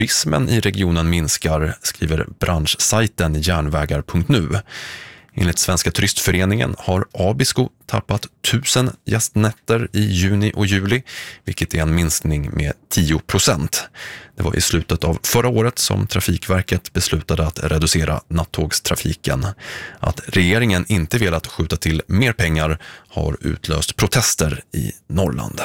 Turismen i regionen minskar, skriver branschsajten järnvägar.nu. Enligt Svenska turistföreningen har Abisko tappat 1000 gästnätter i juni och juli, vilket är en minskning med 10%. Det var i slutet av förra året som Trafikverket beslutade att reducera nattågstrafiken. Att regeringen inte velat skjuta till mer pengar har utlöst protester i Norrland.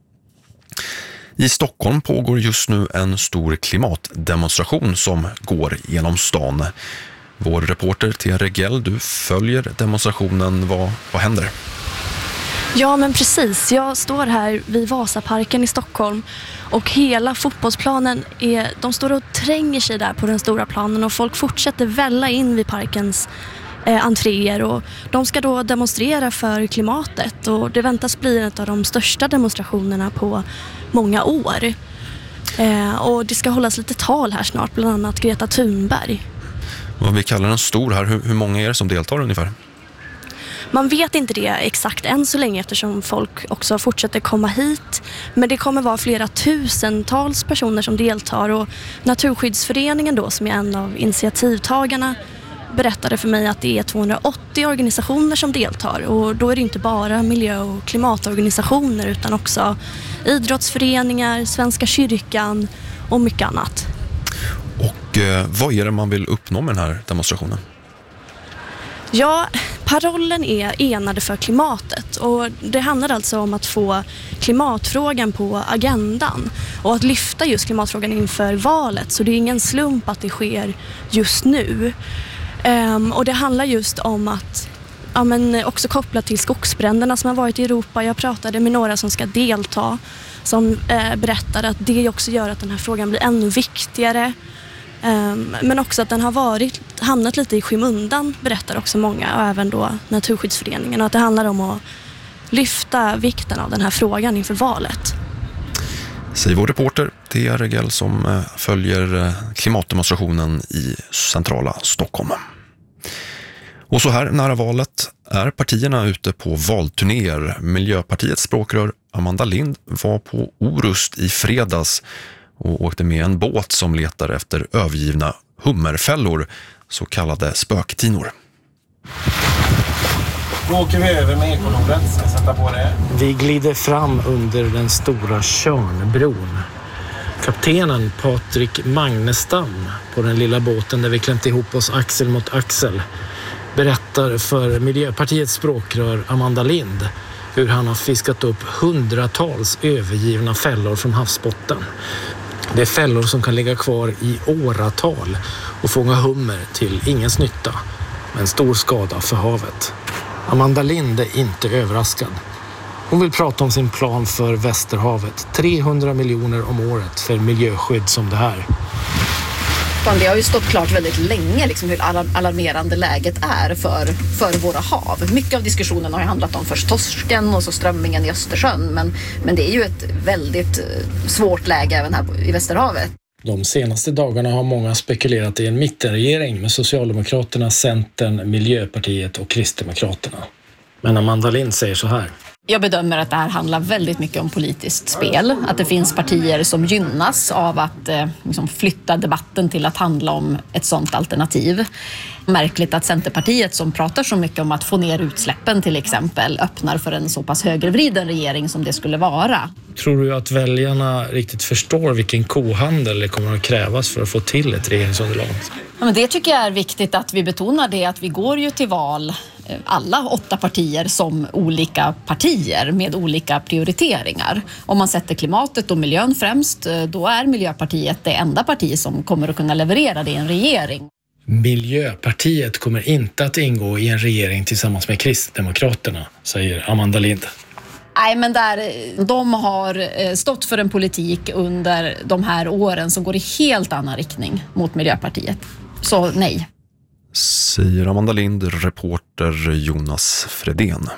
I Stockholm pågår just nu en stor klimatdemonstration som går genom stan. Vår reporter Thea Regell, du följer demonstrationen. Vad händer? Ja, men precis. Jag står här vid Vasaparken i Stockholm och hela fotbollsplanen de står och tränger sig där på den stora planen och folk fortsätter välla in vid parkens entréer och de ska då demonstrera för klimatet och det väntas bli en av de största demonstrationerna på många år. Och det ska hållas lite tal här snart, bland annat Greta Thunberg. Vad vi kallar en stor här, hur många är det som deltar ungefär? Man vet inte det exakt än så länge eftersom folk också fortsätter komma hit. Men det kommer vara flera tusentals personer som deltar och Naturskyddsföreningen då, som är en av initiativtagarna, berättade för mig att det är 280 organisationer som deltar och då är det inte bara miljö- och klimatorganisationer utan också idrottsföreningar, Svenska kyrkan och mycket annat. Och vad är det man vill uppnå med den här demonstrationen? Ja, parollen är enade för klimatet och det handlar alltså om att få klimatfrågan på agendan och att lyfta just klimatfrågan inför valet, så det är ingen slump att det sker just nu. Och det handlar just om att också kopplat till skogsbränderna som har varit i Europa. Jag pratade med några som ska delta som berättade att det också gör att den här frågan blir ännu viktigare. Men också att den har hamnat lite i skymundan, berättar också många och även då Naturskyddsföreningen, och att det handlar om att lyfta vikten av den här frågan inför valet. Säger vår reporter Thea Regell som följer klimatdemonstrationen i centrala Stockholm. Och så här nära valet är partierna ute på valturnéer. Miljöpartiets språkrör Amanda Lind var på Orust i fredags och åkte med en båt som letar efter övergivna hummerfällor, så kallade spöktinor. Då åker vi över med ekolodet, ska sätta på det. Vi glider fram under den stora Tjörnbron. Kaptenen Patrik Magnestam på den lilla båten där vi klämt ihop oss axel mot axel berättar för Miljöpartiets språkrör Amanda Lind hur han har fiskat upp hundratals övergivna fällor från havsbotten. Det är fällor som kan ligga kvar i åratal och fånga hummer till ingens nytta, men stor skada för havet. Amanda Lind är inte överraskad. Hon vill prata om sin plan för Västerhavet. 300 miljoner om året för miljöskydd som det här. Det har ju stått klart väldigt länge liksom hur alarmerande läget är för våra hav. Mycket av diskussionen har ju handlat om först torsken och så strömmingen i Östersjön. Men det är ju ett väldigt svårt läge även här i Västerhavet. De senaste dagarna har många spekulerat i en mittenregering med Socialdemokraterna, Centern, Miljöpartiet och Kristdemokraterna. Men Amanda Lind säger så här. Jag bedömer att det här handlar väldigt mycket om politiskt spel. Att det finns partier som gynnas av att flytta debatten till att handla om ett sådant alternativ. Märkligt att Centerpartiet, som pratar så mycket om att få ner utsläppen till exempel, öppnar för en så pass högervriden regering som det skulle vara. Tror du att väljarna riktigt förstår vilken kohandel det kommer att krävas för att få till ett regeringsunderlag? Ja, men det tycker jag är viktigt att vi betonar det, att vi går ju till val alla 8 partier som olika partier med olika prioriteringar. Om man sätter klimatet och miljön främst, då är Miljöpartiet det enda parti som kommer att kunna leverera det i en regering. Miljöpartiet kommer inte att ingå i en regering tillsammans med Kristdemokraterna, säger Amanda Lind. Nej, men de har stått för en politik under de här åren som går i helt annan riktning mot Miljöpartiet. Så nej. Säger Amanda Lind, reporter Jonas Fredén.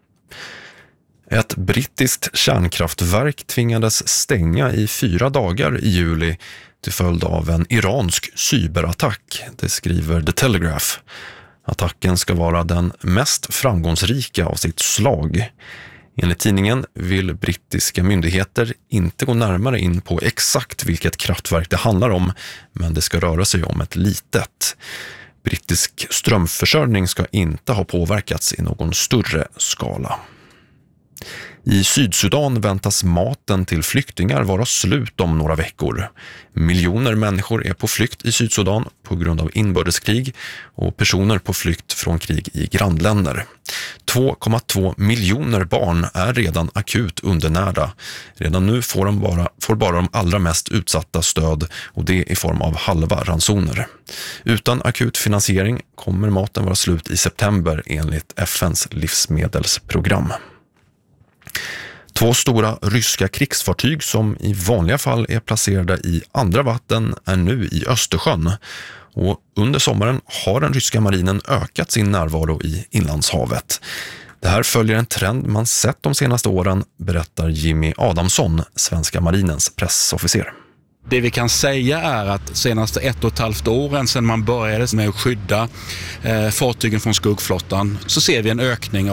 Ett brittiskt kärnkraftverk tvingades stänga i 4 dagar i juli till följd av en iransk cyberattack, det skriver The Telegraph. Attacken ska vara den mest framgångsrika av sitt slag. Enligt tidningen vill brittiska myndigheter inte gå närmare in på exakt vilket kraftverk det handlar om, men det ska röra sig om ett litet. Brittisk strömförsörjning ska inte ha påverkats i någon större skala. I Sydsudan väntas maten till flyktingar vara slut om några veckor. Miljoner människor är på flykt i Sydsudan på grund av inbördeskrig och personer på flykt från krig i grannländer. 2,2 miljoner barn är redan akut undernärda. Redan nu får bara de allra mest utsatta stöd, och det i form av halva ransoner. Utan akut finansiering kommer maten vara slut i september enligt FNs livsmedelsprogram. 2 stora ryska krigsfartyg som i vanliga fall är placerade i andra vatten är nu i Östersjön. Och under sommaren har den ryska marinen ökat sin närvaro i Inlandshavet. Det här följer en trend man sett de senaste åren, berättar Jimmy Adamsson, svenska marinens pressofficer. Det vi kan säga är att senaste 1,5 åren sedan man började med att skydda fartygen från skuggflottan så ser vi en ökning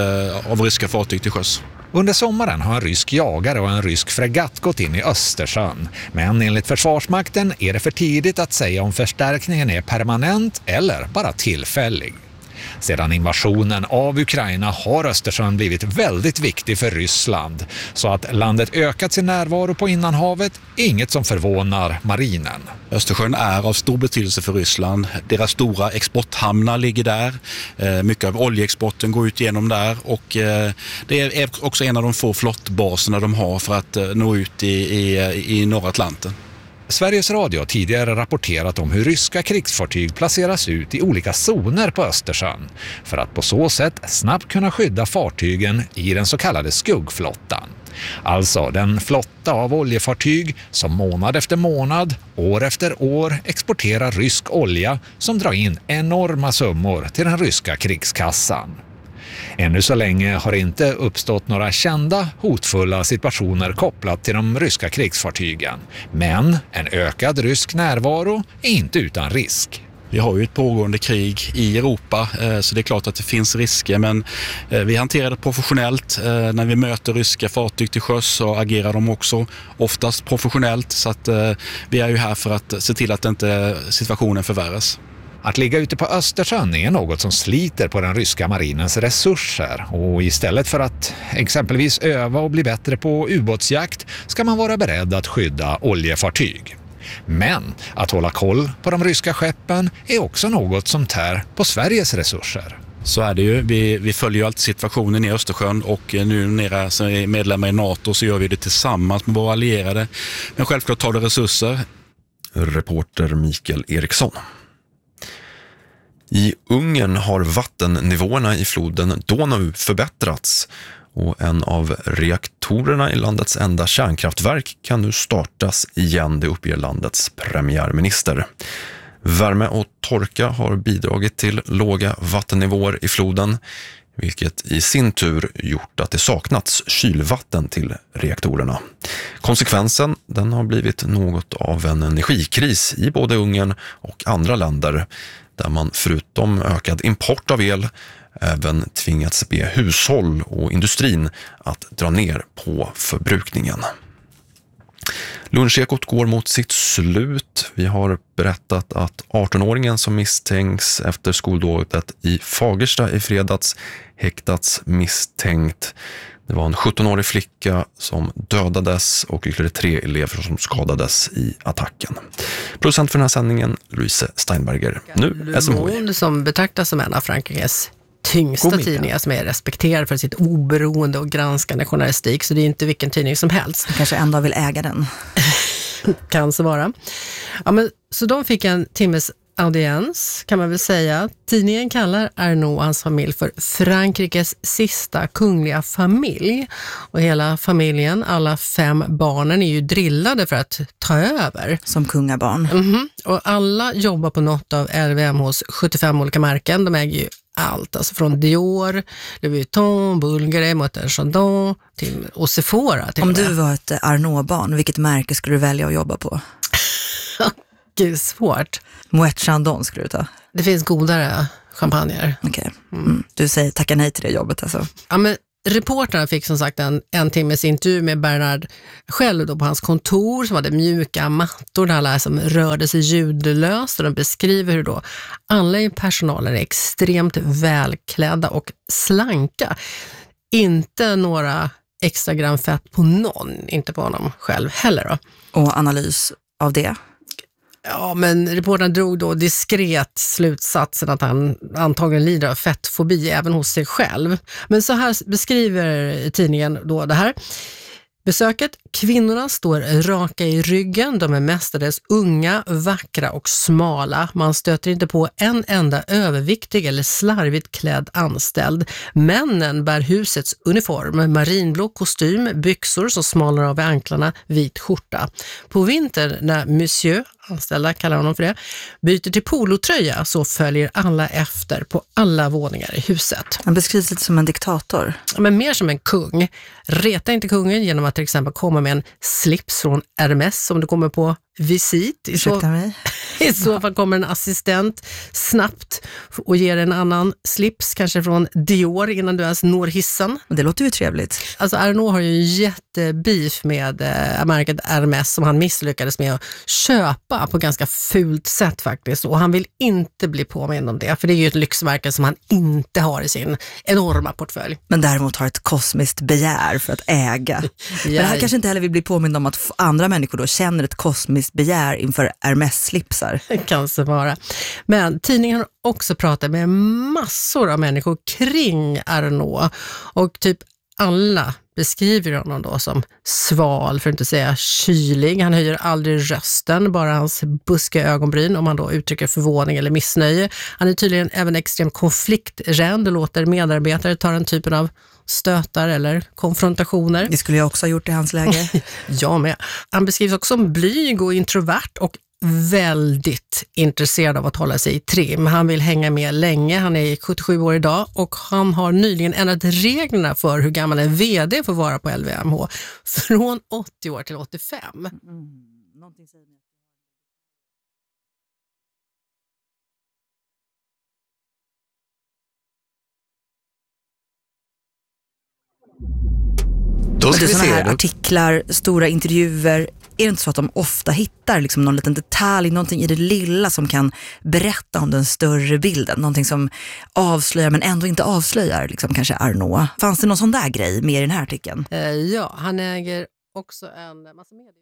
av ryska fartyg till sjöss. Under sommaren har en rysk jagare och en rysk fregatt gått in i Östersjön. Men enligt Försvarsmakten är det för tidigt att säga om förstärkningen är permanent eller bara tillfällig. Sedan invasionen av Ukraina har Östersjön blivit väldigt viktig för Ryssland. Så att landet ökat sin närvaro på innanhavet är inget som förvånar marinen. Östersjön är av stor betydelse för Ryssland. Deras stora exporthamnar ligger där. Mycket av oljeexporten går ut genom där. Och det är också en av de få flottbaserna de har för att nå ut i norra Atlanten. Sveriges Radio har tidigare rapporterat om hur ryska krigsfartyg placeras ut i olika zoner på Östersjön för att på så sätt snabbt kunna skydda fartygen i den så kallade skuggflottan. Alltså den flotta av oljefartyg som månad efter månad, år efter år exporterar rysk olja som drar in enorma summor till den ryska krigskassan. Ännu så länge har det inte uppstått några kända hotfulla situationer kopplat till de ryska krigsfartygen. Men en ökad rysk närvaro är inte utan risk. Vi har ju ett pågående krig i Europa, så det är klart att det finns risker, men vi hanterar det professionellt. När vi möter ryska fartyg till sjöss så agerar de också oftast professionellt, så att vi är ju här för att se till att inte situationen förvärras. Att ligga ute på Östersjön är något som sliter på den ryska marinens resurser, och istället för att exempelvis öva och bli bättre på ubåtsjakt ska man vara beredd att skydda oljefartyg. Men att hålla koll på de ryska skeppen är också något som tär på Sveriges resurser. Så är det ju. Vi följer ju alltid situationen i Östersjön, och nu när som är medlemmar i NATO så gör vi det tillsammans med våra allierade. Men självklart tar det resurser. Reporter Mikael Eriksson. I Ungern har vattennivåerna i floden Donau förbättrats, och en av reaktorerna i landets enda kärnkraftverk kan nu startas igen, det uppger landets premiärminister. Värme och torka har bidragit till låga vattennivåer i floden, vilket i sin tur gjort att det saknats kylvatten till reaktorerna. Konsekvensen, den har blivit något av en energikris i både Ungern och andra länder, där man förutom ökad import av el även tvingats be hushåll och industrin att dra ner på förbrukningen. Lunchekot går mot sitt slut. Vi har berättat att 18-åringen som misstänks efter skoldådet i Fagersta i fredags häktats misstänkt. Det var en 17-årig flicka som dödades och ytterligare 3 elever som skadades i attacken. Producent för den här sändningen, Louise Steinberger. Nu SMH. Som betraktas som en av Frankrikes tyngsta tidningar, som är respekterad för sitt oberoende och granskande journalistik, så det är inte vilken tidning som helst. Du kanske ändå vill äga den. Kan så vara. Ja, men, så de fick en timmes audiens, kan man väl säga. Tidningen kallar Arnaud och hans familj för Frankrikes sista kungliga familj. Och hela familjen, alla 5 barnen, är ju drillade för att ta över. Som kungabarn. Och alla jobbar på något av LVMHs 75 olika märken. De äger ju allt, alltså från Dior, Louis Vuitton, Bulgari, Moët & Chandon och Sephora. Om du var ett Arnaud-barn, vilket märke skulle du välja att jobba på? Gud, svårt. Moët & Chandon skulle du ta? Det finns godare champagner. Okej. Du säger tacka nej till det jobbet alltså. Ja, men reportrarna fick som sagt en timmes intervju med Bernard själv då på hans kontor, som hade mjuka mattor där alla som rörde sig ljudlöst, och de beskriver hur då alla i personalen är extremt välklädda och slanka. Inte några extra gram fett på någon, inte på honom själv heller då. Och analys av det? Ja, men reportern drog då diskret slutsatsen att han antagligen lider av fettfobi även hos sig själv. Men så här beskriver tidningen då det här. Besöket: kvinnorna står raka i ryggen, de är mestadels unga, vackra och smala. Man stöter inte på en enda överviktig eller slarvigt klädd anställd. Männen bär husets uniform, marinblå kostym, byxor som smalnar av i anklarna, vit skjorta. På vintern när monsieur, anställda kallar honom för det, byter till polotröja, så följer alla efter på alla våningar i huset. Han beskrivs lite som en diktator. Men mer som en kung. Reta inte kungen genom att till exempel komma med en slips från Hermes om du kommer på visit. I så fall kommer en assistent snabbt och ger en annan slips, kanske från Dior, innan du ens når hissen. Det låter ju trevligt. Alltså Arnaud har ju jättebeef med märket Hermes som han misslyckades med att köpa på ganska fult sätt faktiskt. Och han vill inte bli påmind om det, för det är ju ett lyxmärke som han inte har i sin enorma portfölj. Men däremot har ett kosmiskt begär för att äga. Men det här kanske inte heller vill bli påmind om att andra människor då känner ett kosmiskt begär inför Hermes-slipsar. Det kan så vara. Men tidningen har också pratat med massor av människor kring Arnaud, och typ alla beskriver honom då som sval, för att inte säga kylig. Han höjer aldrig rösten, bara hans buskiga ögonbryn om han då uttrycker förvåning eller missnöje. Han är tydligen även extremt konflikträdd och låter medarbetare ta den typen av stötar eller konfrontationer. Det skulle jag också ha gjort i hans läge. Jag med. Han beskrivs också som blyg och introvert och väldigt intresserad av att hålla sig i trim. Han vill hänga med länge. Han är 77 år idag och han har nyligen ändrat reglerna för hur gammal en vd får vara på LVMH från 80 år till 85. Någonting säger mig. Då ska vi såna här se. artiklar, stora intervjuer, är det inte så att de ofta hittar liksom någon liten detalj, någonting i det lilla som kan berätta om den större bilden, någonting som avslöjar men ändå inte avslöjar liksom kanske Arnaud. Fanns det någon sån där grej med i den här artikeln? Ja, han äger också en massa medier.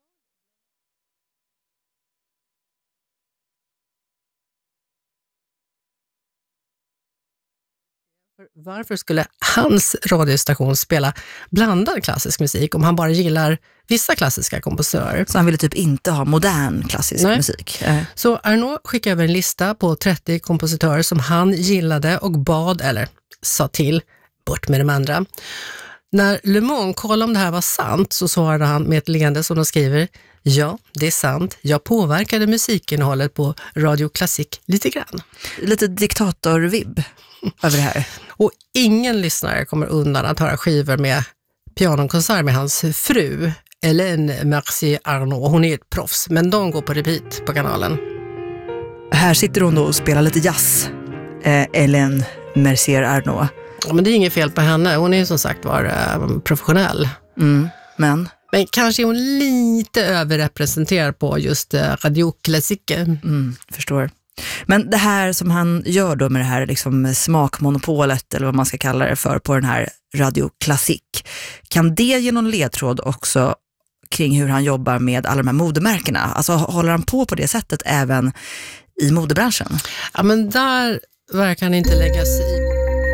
Varför skulle hans radiostation spela blandad klassisk musik om han bara gillar vissa klassiska komposörer? Så han ville typ inte ha modern klassisk musik? Så Arnaud skickade över en lista på 30 kompositörer som han gillade och bad, eller sa till, bort med de andra. När Le Monde kollade om det här var sant så svarade han med ett leende som de skriver: ja, det är sant. Jag påverkade musikinnehållet på Radio Klassik lite grann. Lite diktatorvibb över det här. Och ingen lyssnare kommer undan att höra skivor med pianokonsert med hans fru, Hélène Mercier Arnaud. Hon är ett proffs, men de går på repeat på kanalen. Här sitter hon då och spelar lite jazz. Hélène Mercier Arnaud. Ja, men det är inget fel på henne. Hon är ju som sagt professionell. Men kanske är hon lite överrepresenterad på just Radio Klassik. Förstår. Men det här som han gör då med det här liksom smakmonopolet eller vad man ska kalla det för på den här Radio Klassik, kan det ge någon ledtråd också kring hur han jobbar med alla de här modemärkena? Alltså håller han på det sättet även i modebranschen? Ja, men där verkar han inte lägga sig i.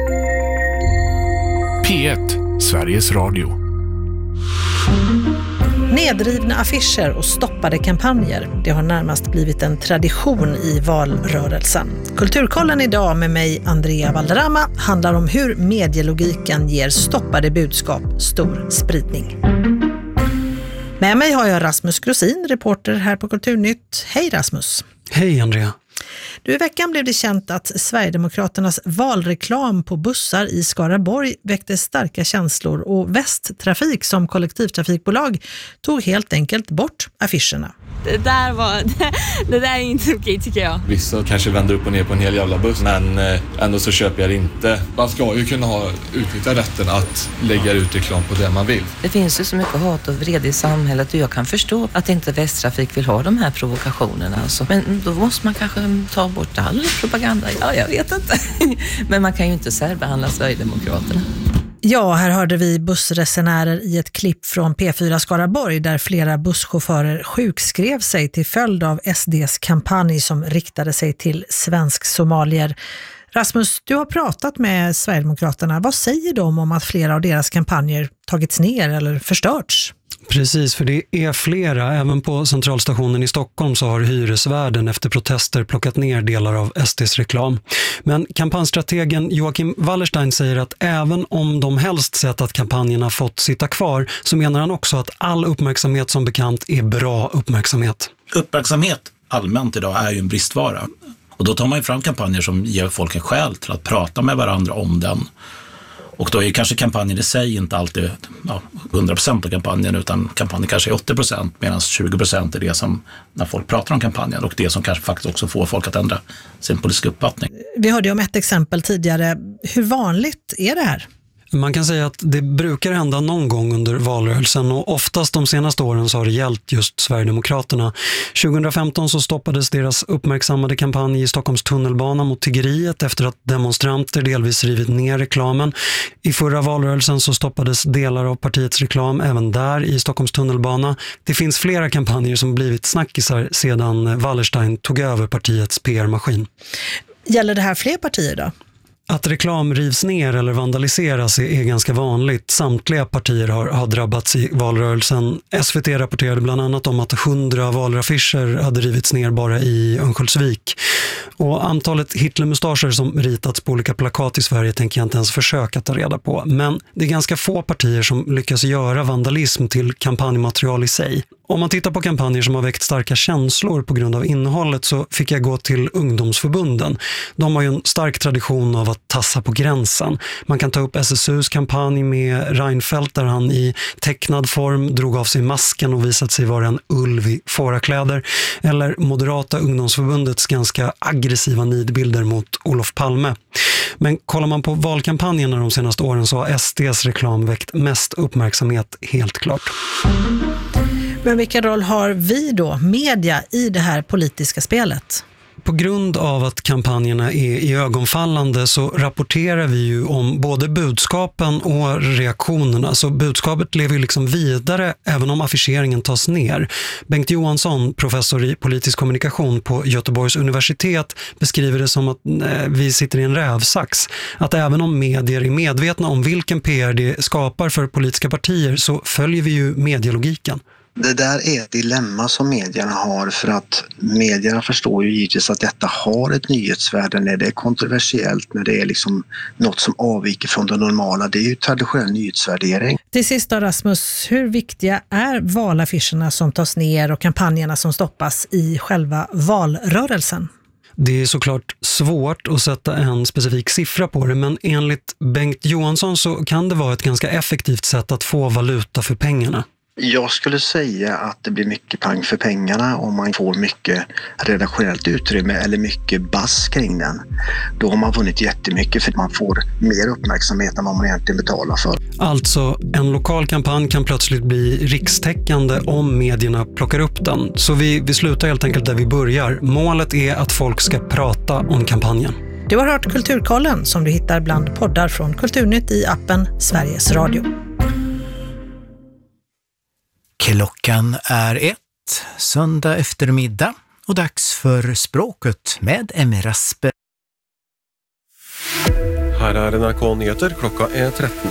P1, Sveriges Radio. Nedrivna affischer och stoppade kampanjer, det har närmast blivit en tradition i valrörelsen. Kulturkollen idag med mig, Andrea Valderrama, handlar om hur medielogiken ger stoppade budskap stor spridning. Med mig har jag Rasmus Grosin, reporter här på Kulturnytt. Hej Rasmus! Hej Andrea! Du, i veckan blev det känt att Sverigedemokraternas valreklam på bussar i Skaraborg väckte starka känslor och Västtrafik som kollektivtrafikbolag tog helt enkelt bort affischerna. Det där är inte okej tycker jag. Vissa kanske vänder upp och ner på en hel jävla buss, men ändå så köper jag det inte. Man ska ju kunna utnyttja rätten att lägga ut reklam på det man vill. Det finns ju så mycket hat och vrede i samhället och jag kan förstå att inte Västtrafik vill ha de här provokationerna. Alltså. Men då måste man kanske ta bort all propaganda. Ja, jag vet inte. Men man kan ju inte särbehandla Sverigedemokraterna. Ja, här hörde vi bussresenärer i ett klipp från P4 Skaraborg där flera busschaufförer sjukskrev sig till följd av SDs kampanj som riktade sig till svensk-somalier. Rasmus, du har pratat med Sverigedemokraterna. Vad säger de om att flera av deras kampanjer tagits ner eller förstörts? Precis, för det är flera. Även på centralstationen i Stockholm så har hyresvärden efter protester plockat ner delar av SDs reklam. Men kampanjstrategen Joakim Wallerstein säger att även om de helst sett att kampanjerna fått sitta kvar så menar han också att all uppmärksamhet som bekant är bra uppmärksamhet. Uppmärksamhet allmänt idag är ju en bristvara. Och då tar man ju fram kampanjer som ger folk en skäl till att prata med varandra om den. Och då är ju kanske kampanjen i sig inte alltid 100% av kampanjen, utan kampanjen kanske är 80%, medan 20% är det som när folk pratar om kampanjen och det som kanske faktiskt också får folk att ändra sin politiska uppfattning. Vi hörde om ett exempel tidigare. Hur vanligt är det här? Man kan säga att det brukar hända någon gång under valrörelsen och oftast de senaste åren så har det gällt just Sverigedemokraterna. 2015 så stoppades deras uppmärksammade kampanj i Stockholms tunnelbana mot tiggeriet efter att demonstranter delvis rivit ner reklamen. I förra valrörelsen så stoppades delar av partiets reklam även där i Stockholms tunnelbana. Det finns flera kampanjer som blivit snackisar sedan Wallerstein tog över partiets PR-maskin. Gäller det här fler partier då? Att reklam rivs ner eller vandaliseras är ganska vanligt. Samtliga partier har drabbats i valrörelsen. SVT rapporterade bland annat om att 100 valraffischer hade rivits ner bara i Örnsköldsvik. Och antalet Hitlermustascher som ritats på olika plakat i Sverige tänker jag inte ens försöka ta reda på. Men det är ganska få partier som lyckas göra vandalism till kampanjmaterial i sig. Om man tittar på kampanjer som har väckt starka känslor på grund av innehållet så fick jag gå till ungdomsförbunden. De har ju en stark tradition av att tassa på gränsen. Man kan ta upp SSUs kampanj med Reinfeldt där han i tecknad form drog av sig masken och visat sig vara en ulv i fårakläder. Eller Moderata ungdomsförbundets ganska aggressiva nidbilder mot Olof Palme. Men kollar man på valkampanjerna de senaste åren så har SDs reklam väckt mest uppmärksamhet helt klart. Men vilken roll har vi då, media, i det här politiska spelet? På grund av att kampanjerna är i ögonfallande så rapporterar vi ju om både budskapen och reaktionerna. Så budskapet lever ju liksom vidare även om affischeringen tas ner. Bengt Johansson, professor i politisk kommunikation på Göteborgs universitet, beskriver det som att vi sitter i en rävsax. Att även om medier är medvetna om vilken PR det skapar för politiska partier så följer vi ju medielogiken. Det där är ett dilemma som medierna har, för att medierna förstår ju givetvis att detta har ett nyhetsvärde när det är kontroversiellt, när det är liksom något som avviker från det normala. Det är ju traditionell nyhetsvärdering. Till sist då, Rasmus, hur viktiga är valaffischerna som tas ner och kampanjerna som stoppas i själva valrörelsen? Det är såklart svårt att sätta en specifik siffra på det, men enligt Bengt Johansson så kan det vara ett ganska effektivt sätt att få valuta för pengarna. Jag skulle säga att det blir mycket pang för pengarna om man får mycket redaktionellt utrymme eller mycket bass kring den. Då har man vunnit jättemycket för att man får mer uppmärksamhet än vad man egentligen betalar för. Alltså, en lokal kampanj kan plötsligt bli rikstäckande om medierna plockar upp den. Så vi slutar helt enkelt där vi börjar. Målet är att folk ska prata om kampanjen. Du har hört Kulturkollen som du hittar bland poddar från Kulturnytt i appen Sveriges Radio. Klockan är 1, söndag eftermiddag och dags för Språket med Emmy Raspe. Här är NRK Nyheter, klockan är 13.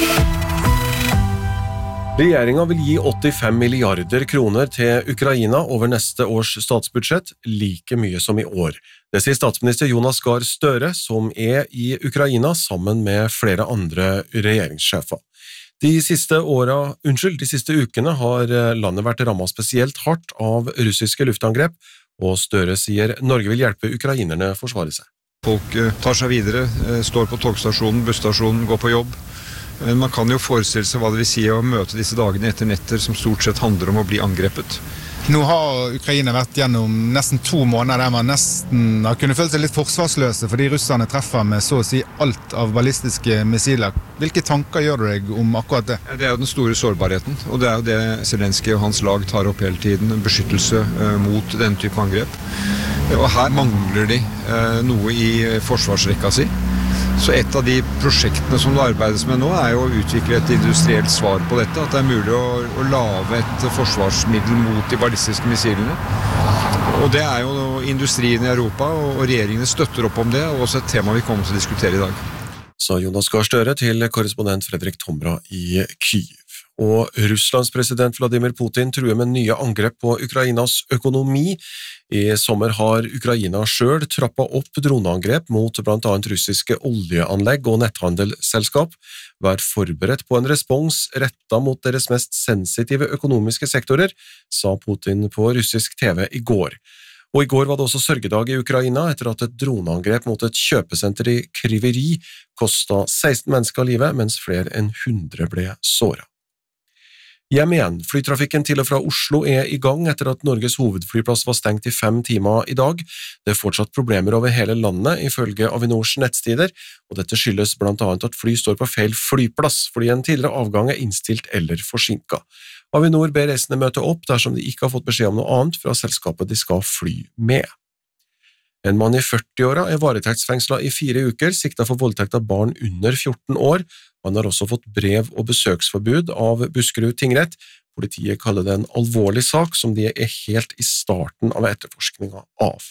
Regeringen vill ge 85 miljarder kronor till Ukraina över nästa års statsbudget, lika mycket som i år. Det säger statsminister Jonas Gahr Støre som är i Ukraina sammen med flera andra regeringschefer. De siste ukene har landet vært rammet spesielt hardt av russiske luftangrep, og Støre sier Norge vil hjelpe ukrainerne forsvare seg. Folk tar seg videre, står på togstasjonen, busstasjonen, går på jobb. Men man kan jo forestille seg hva det vil si å møte disse dagene etter netter som stort sett handler om å bli angrepet. Nå har Ukraina vært gjennom nesten 2 måneder der man nesten har kunnet føle seg litt forsvarsløse fordi russerne treffer med så å si alt av ballistiske missiler. Hvilke tanker gjør du deg om akkurat det? Det er jo den store sårbarheten, og det er jo det Zelenskyj og hans lag tar opp hele tiden, beskyttelse mot den type angrep. Og her mangler de noe i forsvarsrekka si. Så et av de prosjektene som det arbeides med nå er jo å utvikle et industrielt svar på dette, at det er mulig å lage et forsvarsmiddel mot de ballistiske missilene. Og det er jo industrien i Europa, og regjeringene støtter opp om det, og også et tema vi kommer til å diskutere i dag. Sa Jonas Gahr Støre til korrespondent Fredrik Tomra i Kyiv. Og Russlands president Vladimir Putin truer med nye angrep på Ukrainas økonomi. I sommer har Ukraina selv trappet opp droneangrep mot blant annet russiske oljeanlegg og netthandelsselskap. Vær forberedt på en respons rettet mot deres mest sensitive økonomiske sektorer, sa Putin på russisk TV i går. Og i går var det også sørgedag i Ukraina etter at et droneangrep mot et kjøpesenter i Kryvyi kostet 16 mennesker livet, mens flere enn 100 ble såret. Hjem igjen. Flytrafikken til og fra Oslo er i gang etter at Norges hovedflyplass var stengt i 5 timer i dag. Det er fortsatt problemer over hele landet, ifølge Avinors nettsider, og dette skyldes blant annet at fly står på feil flyplass, fordi en tidligere avgang er innstilt eller forsinket. Avinor ber reisende møte opp dersom de ikke har fått beskjed om noe annet fra selskapet de skal fly med. En mann i 40-åra er varetektsfengslet i 4 uker, siktet for voldtekt av barn under 14 år. Han har også fått brev- og besøksforbud av Buskerud tingrett. Politiet kaller det en alvorlig sak som de er helt i starten av etterforskningen av.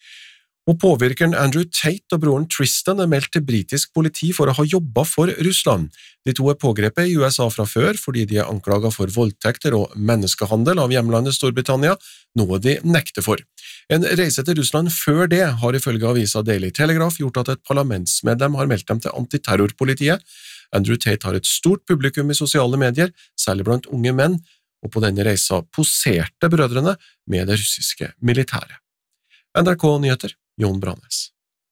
Og påvirkeren Andrew Tate og broren Tristan er meldt til britisk politi for å ha jobbet for Russland. De to er pågrepet i USA fra før fordi de er anklaget for voldtekter og menneskehandel av hjemlandet Storbritannia, noe de nekter for. En reise til Russland før det har ifølge avisa Daily Telegraph gjort at et parlamentsmedlem har meldt dem til antiterrorpolitiet. Andrew Tate har et stort publikum i sosiale medier, særlig blant unge menn, og på denne reisa poserte brødrene med det russiske militæret. NRK Nyheter, Jon Brannes.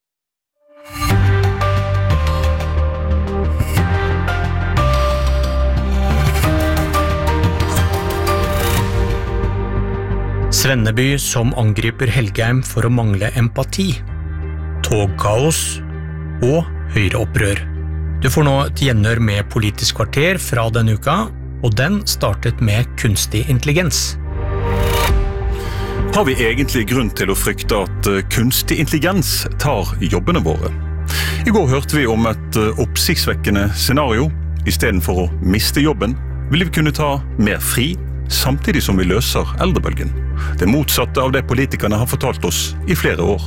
Svenneby som angriper Helgheim for å mangle empati, togkaos og høyreopprør. Du får nå et gjenhør med Politisk kvarter fra denne uka, og den startet med kunstig intelligens. Har vi egentlig grunn til å frykte at kunstig intelligens tar jobbene våre? I går hørte vi om et oppsiktsvekkende scenario. I stedet for å miste jobben, vil vi kunne ta mer fri, samtidig som vi løser eldrebølgen. Det motsatte av det politikerne har fortalt oss i flere år.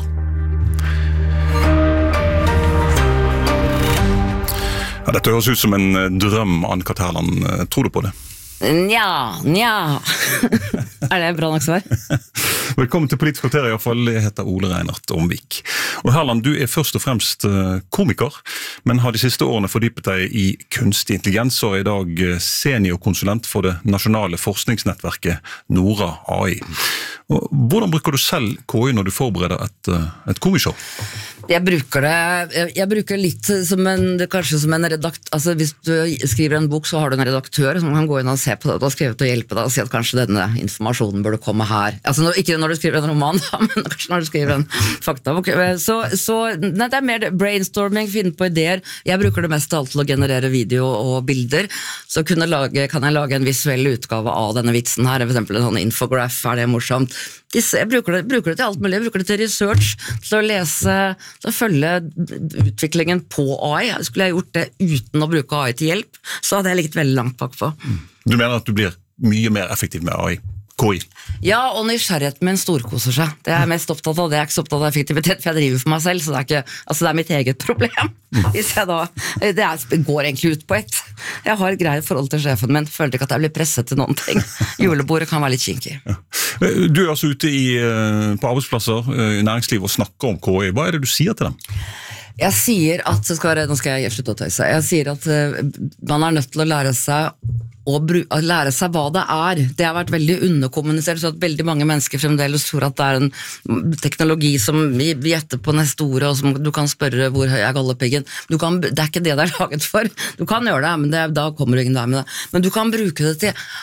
Ja, dette høres ut som en drøm, Ann-Kat. Herland. Tror du på det? Nja. Er det bra nok svar? Velkommen til Politisk kvarter, i hvert fall. Jeg heter Ole Reinert Omvik. Og Herland, du er først og fremst komiker, men har de siste årene fordypet deg i kunstig intelligens, og er i dag seniorkonsulent for det nasjonale forskningsnettverket NORA AI. Og hvordan bruker du selv KI når du forbereder et komishow? Jeg bruker det litt som kanskje som en redaktør. Altså hvis du skriver en bok, så har du en redaktør som kan gå inn og se på det, og har skrevet og hjelpe deg og si at kanskje denne informasjonen burde komme her. Altså ikke når du skriver en roman, da, men kanskje når du skriver en faktabok. Nei, det er mer brainstorming, finne på ideer. Jeg bruker det mest av alt til å generere video og bilder. Så kan jeg lage en visuell utgave av denne vitsen her, for eksempel en sånn infograph, er det morsomt. Jeg bruker det til alt mulig, jeg bruker det til research, til å lese, til å følge utviklingen på AI. Skulle jeg gjort det uten å bruke AI til hjelp, så hadde jeg ligget veldig langt bak på. Du mener at du blir mye mer effektiv med AI? KI? Ja, og nysgjerrigheten min storkoser seg. Det er jeg mest opptatt av. Det er ikke så opptatt av effektivitet, for jeg driver for meg selv, så det er mitt eget problem. Hvis jeg det går egentlig ut på ett. Jeg har et greit forhold til sjefen min, føler ikke at jeg blir presset til noen ting. Julebordet kan være litt kinkig. Du er altså ute på arbeidsplasser i næringsliv og snakker om KI. Hva er det du sier til dem? Jeg sier at, nå skal jeg slutte å tøyse, jeg sier at man er nødt til å lære seg hva det er. Det har vært veldig underkommunisert, så at veldig mange mennesker fremdeles tror at det er en teknologi som vi gjetter på neste ord, og som du kan spørre hvor høy er gallepiggen. Det er ikke det det er laget for. Du kan gjøre det, men da kommer du ingen der med det. Men du kan bruke det til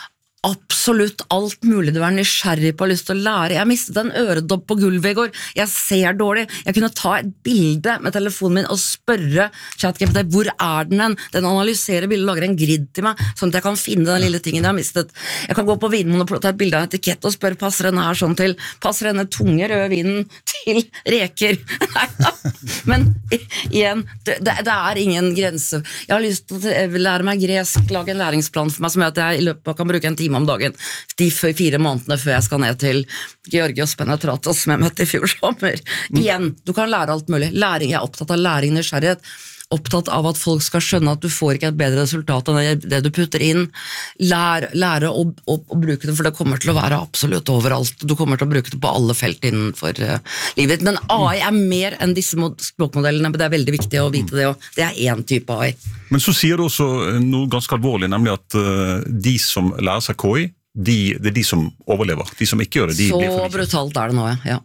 absolutt alt mulig du nysgjerrig på og lyst til å lære. Jeg mistet en øredobb på gulvet i går. Jeg ser dårlig. Jeg kunne ta et bilde med telefonen min og spørre ChatGPT, hvor den? Den analyserer bildet, lager en grid til meg, sånn at jeg kan finne den lille tingen jeg har mistet. Jeg kan gå på Vinmonopolet og ta et bilde av en etikett og spørre, passer denne her sånn til? Passer denne tunge røde vinen til reker? Neida. Men igjen, det ingen grense. Jeg har lyst til å lære meg gresk, lage en læringsplan for meg som gjør at jeg i løpet kan bruke en time om dagen de 4 månedene før jeg skal ned til Georgios Penetratos som jeg møtte i fjor sommer. Igjen, du kan lære alt mulig. Læring, jeg opptatt av læring, nysgjerrighet, opptatt av at folk skal skjønne at du får ikke et bedre resultat enn det du putter inn. Lære å bruke det, for det kommer til å være absolutt overalt. Du kommer til å bruke det på alle felt innenfor livet. Men AI mer enn disse språkmodellene, men det veldig viktig å vite det, og det en type AI. Men så sier du også noe ganske alvorlig, nemlig at de som lærer seg KI, det de som overlever. De som ikke gjør det, de blir for Så brutalt det nå, ja.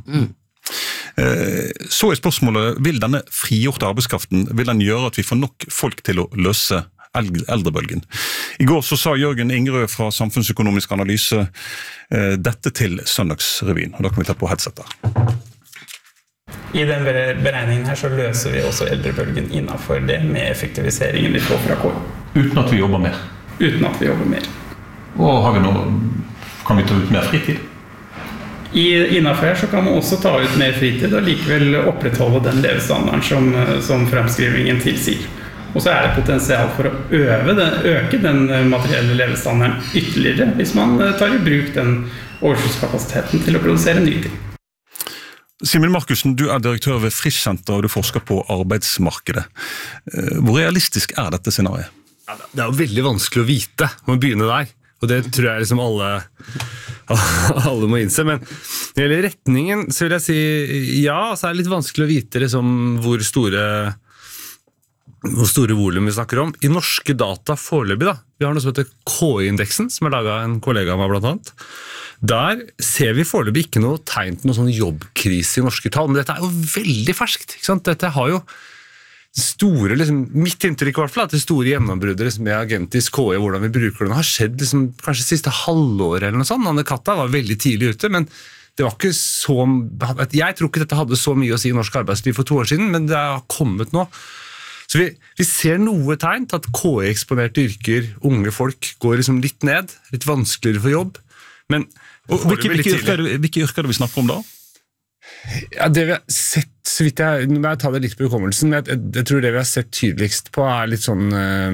Så spørsmålet, vil denne frigjorte arbeidskraften, vil den gjøre at vi får nok folk til å løse eldrebølgen? I går så sa Jørgen Ingerød fra Samfunnsøkonomisk Analyse dette til Søndagsrevyen, og da kan vi ta på headsetet. I den beregningen her så løser vi også eldrebølgen innenfor det med effektiviseringen vi får fra KI. Uten at vi jobber mer? Uten at vi jobber mer. Og kan vi ta ut mer fritid? Innenfor her så kan man også ta ut mer fritid og likevel opprettholde den levestandarden som fremskrivingen tilsier. Og så det potensial for å øke den materielle levestandarden ytterligere hvis man tar i bruk den overskuddskapasiteten til å produsere nye ting. Simen Markussen, du direktør ved Frischsenter og du forsker på arbeidsmarkedet. Hvor realistisk dette scenariet? Ja, det jo veldig vanskelig å vite, man begynner der. Og det tror jeg liksom alle må innse. Men når det gjelder retningen, så vil jeg si ja, så det litt vanskelig å vite liksom, hvor store volum vi snakker om. I norske data foreløpig da, vi har noe som heter KI-indeksen, som laget en kollega av meg blant annet. Der ser vi foreløpig ikke noe tegn til noen sånn jobbkrise i norske tall, men dette jo veldig ferskt, ikke sant? Dette har jo store, liksom, mitt inntrykk i hvert fall, at det store gjennombruddet med agentisk KI, hvordan vi bruker den, har skjedd liksom, kanskje siste halvår eller noe sånt. Anne Katta var veldig tidlig ute, men det var ikke så, jeg tror ikke dette hadde så mye å si i norsk arbeidsliv for 2 år siden, men det har kommet nå. Så vi ser noe tegn til at KI-eksponerte yrker, unge folk, går liksom litt ned, litt vanskeligere for jobb, men hvilke yrker vi snakker om da? Ja, det vi har sett, så vidt jeg tar det litt på hukommelsen, men jeg tror det vi har sett tydeligst på litt sånn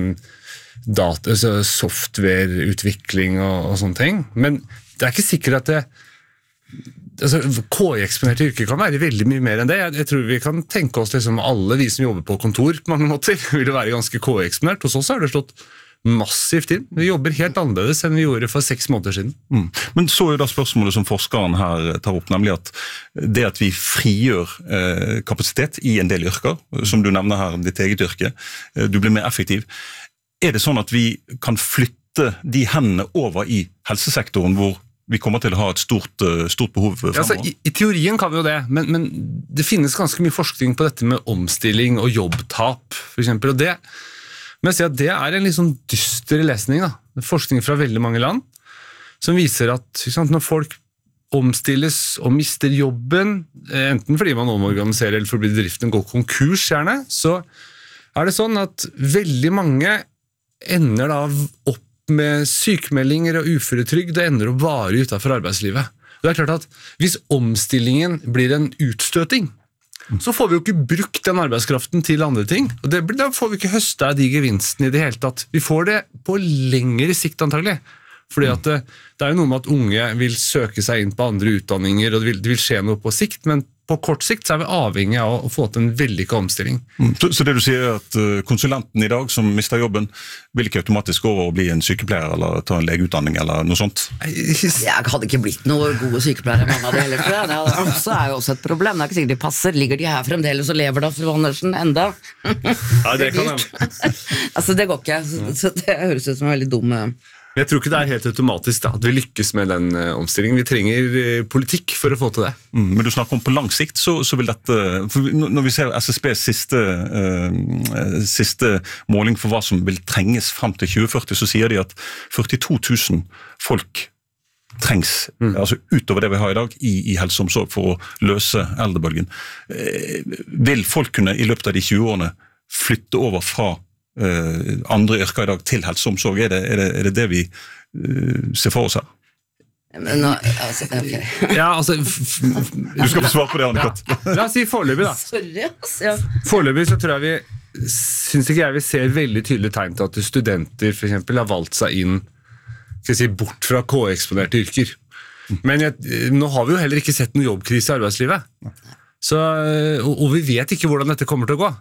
softwareutvikling og sånne ting, men det ikke sikkert at KI-eksponerte yrker kan være veldig mye mer enn det. Jeg tror vi kan tenke oss liksom alle vi som jobber på kontor på mange måter vil være ganske KI-eksponert. Hos oss har det slått massivt inn. Vi jobber helt annerledes enn vi gjorde for 6 måneder siden. Men så da spørsmålet som forskeren her tar opp, nemlig at det at vi frigjør kapasitet i en del yrker, som du nevner her, ditt eget yrke, du blir mer effektiv. Det sånn at vi kan flytte de hendene over i helsesektoren hvor vi kommer til å ha et stort behov fremover? Altså, i teorien kan vi jo det, men det finnes ganske mye forskning på dette med omstilling og jobbtap, for eksempel, og det men jeg sier at det en litt sånn dyster lesning da. Forskning fra veldig mange land som viser at når folk omstilles og mister jobben, enten fordi man omorganiserer eller fordi bedriften går konkurs gjerne, så det sånn at veldig mange ender da opp med sykemeldinger og uføretrygd og ender opp varig utenfor arbeidslivet. Det klart at hvis omstillingen blir en utstøting, så får vi jo ikke brukt den arbeidskraften til andre ting, og da får vi ikke høste av de gevinstene i det hele tatt. Vi får det på lengre sikt antagelig, fordi at det jo noe med at unge vil søke seg inn på andre utdanninger, og det vil skje noe på sikt, men på kort sikt så vi avhengig av å få til en vellykket omstilling. Så det du sier at konsulenten i dag som mister jobben, vil ikke automatisk gå over og bli en sykepleier eller ta en legeutdanning eller noe sånt? Jeg hadde ikke blitt noen gode sykepleiere mange av det heller, tror jeg. Det jo også et problem. Det ikke sikkert de passer. Ligger de her fremdeles og lever da, fru Andersen, enda? Ja, det kan jeg. Altså, det går ikke. Så det høres ut som en veldig dum Jeg tror ikke det helt automatisk at vi lykkes med den omstillingen. Vi trenger politikk for å få til det. Men du snakker om på lang sikt, så vil dette... Når vi ser SSBs siste måling for hva som vil trenges frem til 2040, så sier de at 42 000 folk trengs, altså utover det vi har i dag, i helse og omsorg for å løse eldrebølgen. Vil folk kunne i løpet av de 20 årene flytte over fra andre yrker i dag til helse og omsorg? Er det vi ser for oss her? Men nå, altså, okay. Ja, altså... Du skal få svar på det, Anne-Kat. Ja. La oss si foreløpig da. Sorry, altså. Foreløpig så tror jeg synes ikke jeg vi ser veldig tydelig tegn til at studenter for eksempel har valgt seg inn bort fra K-eksponerte yrker. Men nå har vi jo heller ikke sett noen jobbkrise i arbeidslivet. Så, og vi vet ikke hvordan dette kommer til å gå.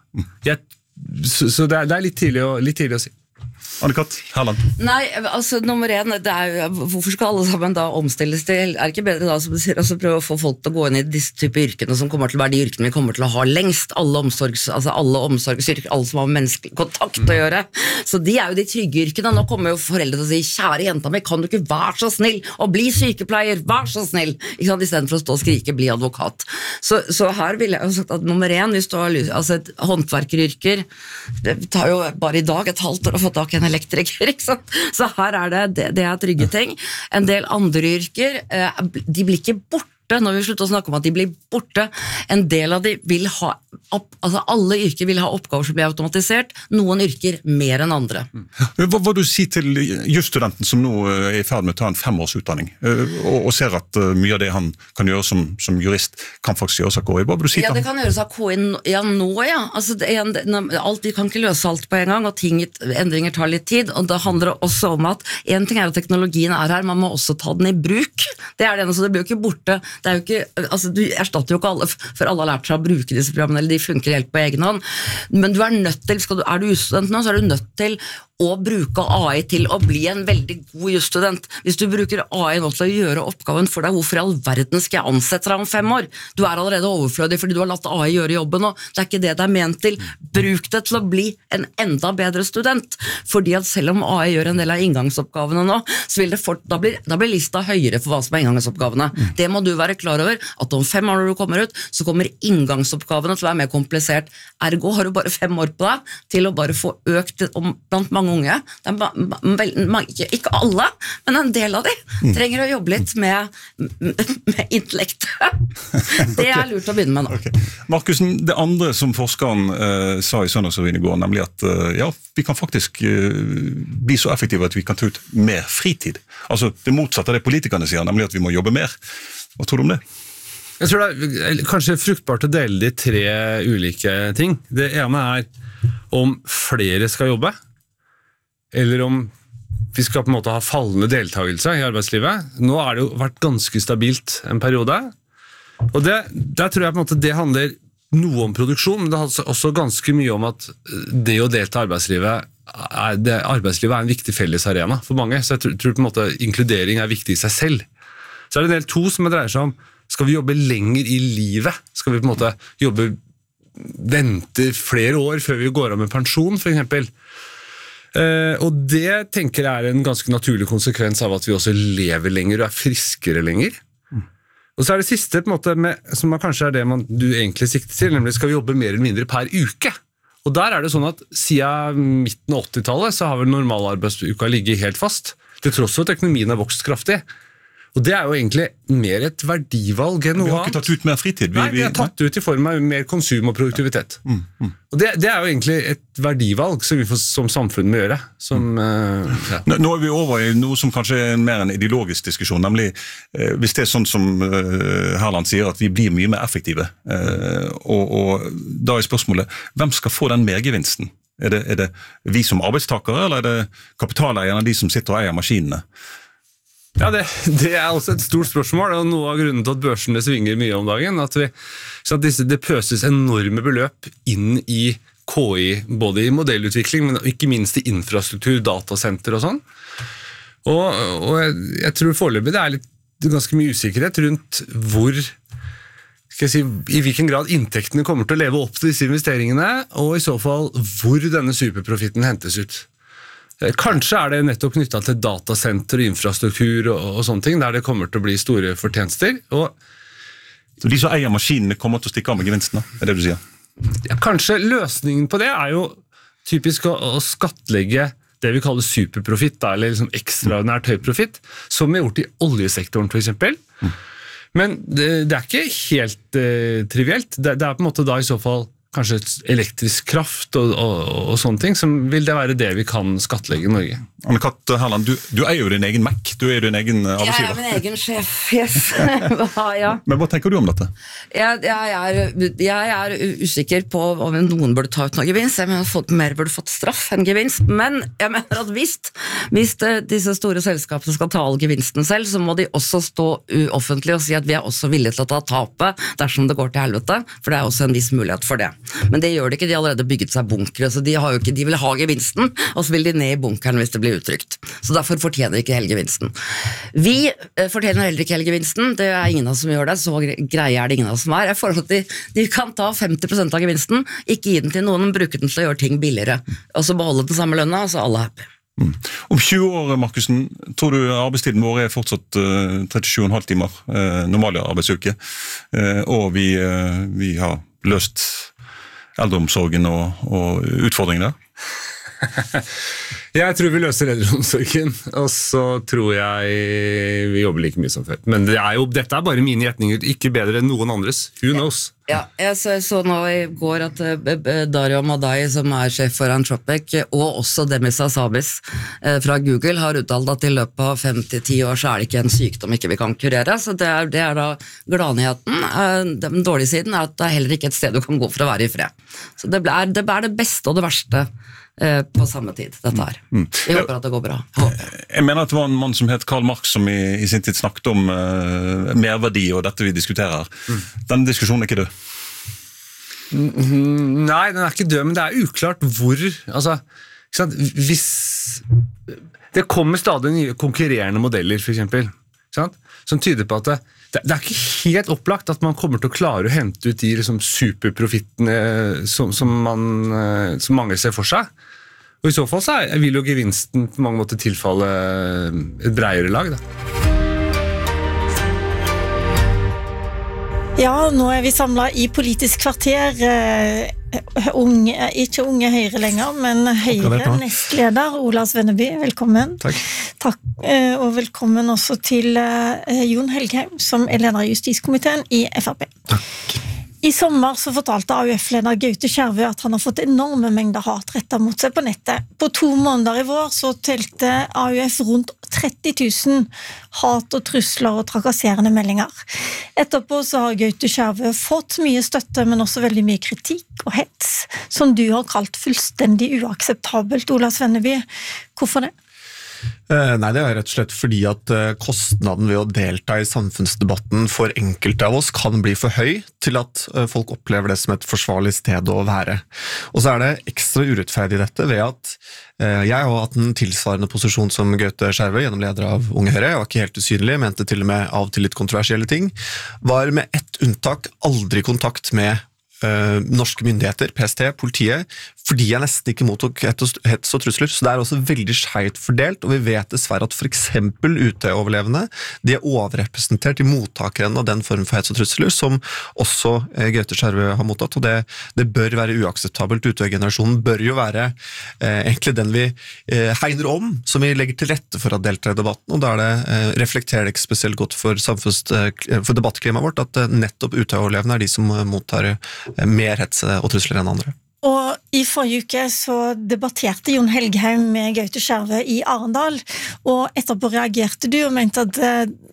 Så det er litt tidlig å si. Anne-Kat. Herland. Nei, altså nummer 1, hvorfor skal alle sammen da omstilles til? Det ikke bedre da, som du sier, å prøve å få folk til å gå inn i disse typer yrkene som kommer til å være de yrkene vi kommer til å ha lengst, alle omsorgsyrker, alle som har med menneskelig kontakt å gjøre. Så de jo de trygge yrkene. Nå kommer jo foreldre til å si, kjære jenta mi, kan du ikke være så snill og bli sykepleier, vær så snill, i stedet for å stå og skrike, bli advokat. Så her vil jeg jo sagt at nummer 1, hvis du har et håndverkeryrker, det tar jo bare i dag et halvt år å få tak i en elektriker, ikke sant? Så her det trygge ting. En del andre yrker, de blir ikke borte når vi slutter å snakke om at de blir borte. En del av de vil ha, altså alle yrker vil ha oppgaver som blir automatisert, noen yrker mer enn andre. Hva du sier til jusstudenten som nå i ferd med å ta en 5-årsutdanning, og ser at mye av det han kan gjøre som jurist, kan faktisk gjøres av KI? Hva vil du si til han? Ja, det kan gjøres av KI nå, ja. Altså, de kan ikke løse alt på en gang, og endringer tar litt tid, og det handler også om at en ting at teknologien her, man må også ta den i bruk. Det det ene, så det blir jo ikke borte. Det jo ikke, altså du erstatter jo ikke alle, for alle har lært seg å bruke disse programmene, eller de funker helt på egen hånd, men du nødt til, er du jusstudent nå, så du nødt til å bruke AI til å bli en veldig god jusstudent. Hvis du bruker AI nå til å gjøre oppgaven for deg, hvorfor i all verden skal jeg ansette deg om 5 år? Du allerede overflødig fordi du har latt AI gjøre jobben nå. Det ikke det er ment til. Bruk det til å bli en enda bedre student. Fordi at selv om AI gjør en del av inngangsoppgavene nå, så vil da blir lista høyere for hva som inngangsoppgavene. Det må du være klar over, at om 5 år når du kommer ut, så kommer inngangsoppgavene til å være mer komplisert. Ergo har du bare 5 år på deg til å bare få økt blant mange unge. Ikke alle, men en del av de trenger å jobbe litt med intellekt. Det lurt å begynne med nå. Okay. Markusen, det andre som forskeren sa i Søndagsrevyen i går, nemlig at vi kan faktisk bli så effektive at vi kan ta ut mer fritid. Altså det motsatte av det politikerne sier, nemlig at vi må jobbe mer. Hva tror du om det? Jeg tror det kanskje fruktbart å dele de 3 ulike ting. Det ene om flere skal jobbe, eller om vi skal på en måte ha fallende deltakelse i arbeidslivet. Nå det jo vært ganske stabilt en periode, og der tror jeg på en måte det handler noe om produksjon, men det handler også ganske mye om at det å delta i arbeidslivet arbeidslivet en viktig fellesarena for mange, så jeg tror på en måte inkludering viktig i seg selv. Så det en del 2 som dreier seg om, skal vi jobbe lenger i livet? Skal vi på en måte vente flere år før vi går av med pensjon, for eksempel? Og det tenker jeg en ganske naturlig konsekvens av at vi også lever lenger og friskere lenger. Og så det siste på en måte som kanskje det du egentlig sikter til, nemlig skal vi jobbe mer eller mindre per uke. Og der det sånn at siden midten av 80-tallet så har vel normalarbeidsuka ligget helt fast, til tross for at økonomien har vokst kraftig. Og det jo egentlig mer et verdivalg enn noe annet. Vi har ikke tatt ut mer fritid. Nei, vi har tatt ut i form av mer konsum og produktivitet. Og det jo egentlig et verdivalg som vi som samfunn må gjøre. Nå vi over i noe som kanskje mer en ideologisk diskusjon, nemlig hvis det sånn som Herland sier, at vi blir mye mer effektive. Og da spørsmålet, hvem skal få den mergevinsten? Det vi som arbeidstakere, eller det kapitaleierne, de som sitter og eier maskinene? Ja, det også et stort spørsmål, og noe av grunnen til at børsene svinger mye om dagen, at det pøses enorme beløp inn i KI, både i modellutvikling, men ikke minst i infrastruktur, datasenter og sånn. Og jeg tror foreløpig det ganske mye usikkerhet rundt i hvilken grad inntektene kommer til å leve opp til disse investeringene, og i så fall hvor denne superprofitten hentes ut. Kanskje det nettopp knyttet til datasenter og infrastruktur og sånne ting, der det kommer til å bli store fortjenester. Så de som eier maskinene kommer til å stikke av med gevinsten, det du sier? Ja, kanskje løsningen på det jo typisk å skattlegge det vi kaller superprofitt, eller liksom ekstraordinært høy profitt, som gjort i oljesektoren for eksempel. Men det ikke helt trivielt. Det på en måte da i så fall kanskje elektrisk kraft og sånne ting, som vil det være det vi kan skattlegge i Norge. Anne-Kat. Herland, du eier jo din egen Mac, du eier jo din egen arbeidsgiver. Jeg min egen sjef, yes. Ja. Men hva tenker du om dette? Jeg usikker på om noen burde ta ut noe gevinst. Jeg mener at folk mer burde fått straff enn gevinst, men jeg mener at hvis disse store selskapene skal ta all gevinsten selv, så må de også stå offentlig og si at vi også villige til å ta tapet dersom det går til helvete, for det også en viss mulighet for det. Men det gjør det ikke, de har allerede bygget seg bunkere, så de vil ha gevinsten, og så vil de ned i bunkeren hvis det blir uttrykt. Så derfor fortjener de ikke hele gevinsten. Vi fortjener heller ikke hele gevinsten, det ingen av oss som gjør det, så greie det ingen av oss som Jeg foreslår at de kan ta 50% av gevinsten, ikke gi den til noen, men bruke den til å gjøre ting billigere, og så beholde den samme lønna, og så alle happy. Om 20 år, Markussen, tror du arbeidstiden vår fortsatt 37,5 timer, normale arbeidsuke, og vi har løst eldreomsorgen og utfordringene? Jeg tror vi løser eldreomsorgen, og så tror jeg vi jobber like mye som før. Men dette bare mine gjetninger, ikke bedre enn noen andres. Who knows? Ja, jeg så nå i går at Dario Madai, som sjef for Anthropic, og også Demis Hassabis fra Google, har uttalt at i løpet av 5-10 år så det ikke en sykdom ikke vi kan kurere, så det da gladnyheten. Den dårlige siden at det heller ikke et sted du kan gå for å være i fred. Så det er det beste og det verste på samme tid, dette her. Jeg håper at det går bra. Jeg mener at det var en mann som het Karl Marx som i sin tid snakket om merverdi og dette vi diskuterer. Den diskusjonen ikke død? Nei, den ikke død, men det uklart hvor, altså, hvis det kommer stadig nye konkurrerende modeller, for eksempel, som tyder på at det ikke helt opplagt at man kommer til å klare å hente ut de liksom, superprofittene som mange ser for seg. Og i så fall så vil jo gevinsten på mange måter tilfalle et bredere lag. Da. Ja, nå vi samlet i Politisk kvarter. Ikke unge Høyre lenger, men Høyre nestleder Ola Svenneby, velkommen. Takk. Og velkommen også til Jon Helgheim, som leder i Justiskomiteen i FrP. Takk. I sommer så fortalte AUF-leder Gaute Skjervø at han har fått enorme mengder hat rettet mot seg på nettet. På 2 måneder i vår så telte AUF rundt 30 000 hat og trusler og trakasserende meldinger. Etterpå så har Gaute Skjervø fått mye støtte, men også veldig mye kritikk og hets, som du har kalt fullstendig uakseptabelt, Ola Svenneby. Hvorfor det? Nei, det rett og slett fordi at kostnaden ved å delta i samfunnsdebatten for enkelte av oss kan bli for høy til at folk opplever det som et forsvarlig sted å være. Og så det ekstra urettferdig i dette ved at jeg har hatt en tilsvarende posisjon som Gaute Skjervø gjennom leder av Unge Høyre. Jeg var ikke helt usynlig, mente til og med av og til litt kontroversielle ting. Var med ett unntak aldri i kontakt med norske myndigheter, PST, politiet, fordi jeg nesten ikke mottok hets og trusler, så det også veldig skjevt fordelt, og vi vet dessverre at for eksempel UT-overlevende, de overrepresentert i mottakeren av den form for hets og trusler, som også Gaute Skjervø har mottatt, og det bør være uakseptabelt. UT-generasjonen bør jo være egentlig den vi hegner om, som vi legger til rette for å delta i debatten, og da reflekterer det ikke spesielt godt for debattklimaet vårt, at nettopp UT-overlevende de som mottar mer hets og trusler enn andre. Og i forrige uke så debatterte Jon Helgheim med Gaute Skjervø i Arendal, og etterpå reagerte du og mente at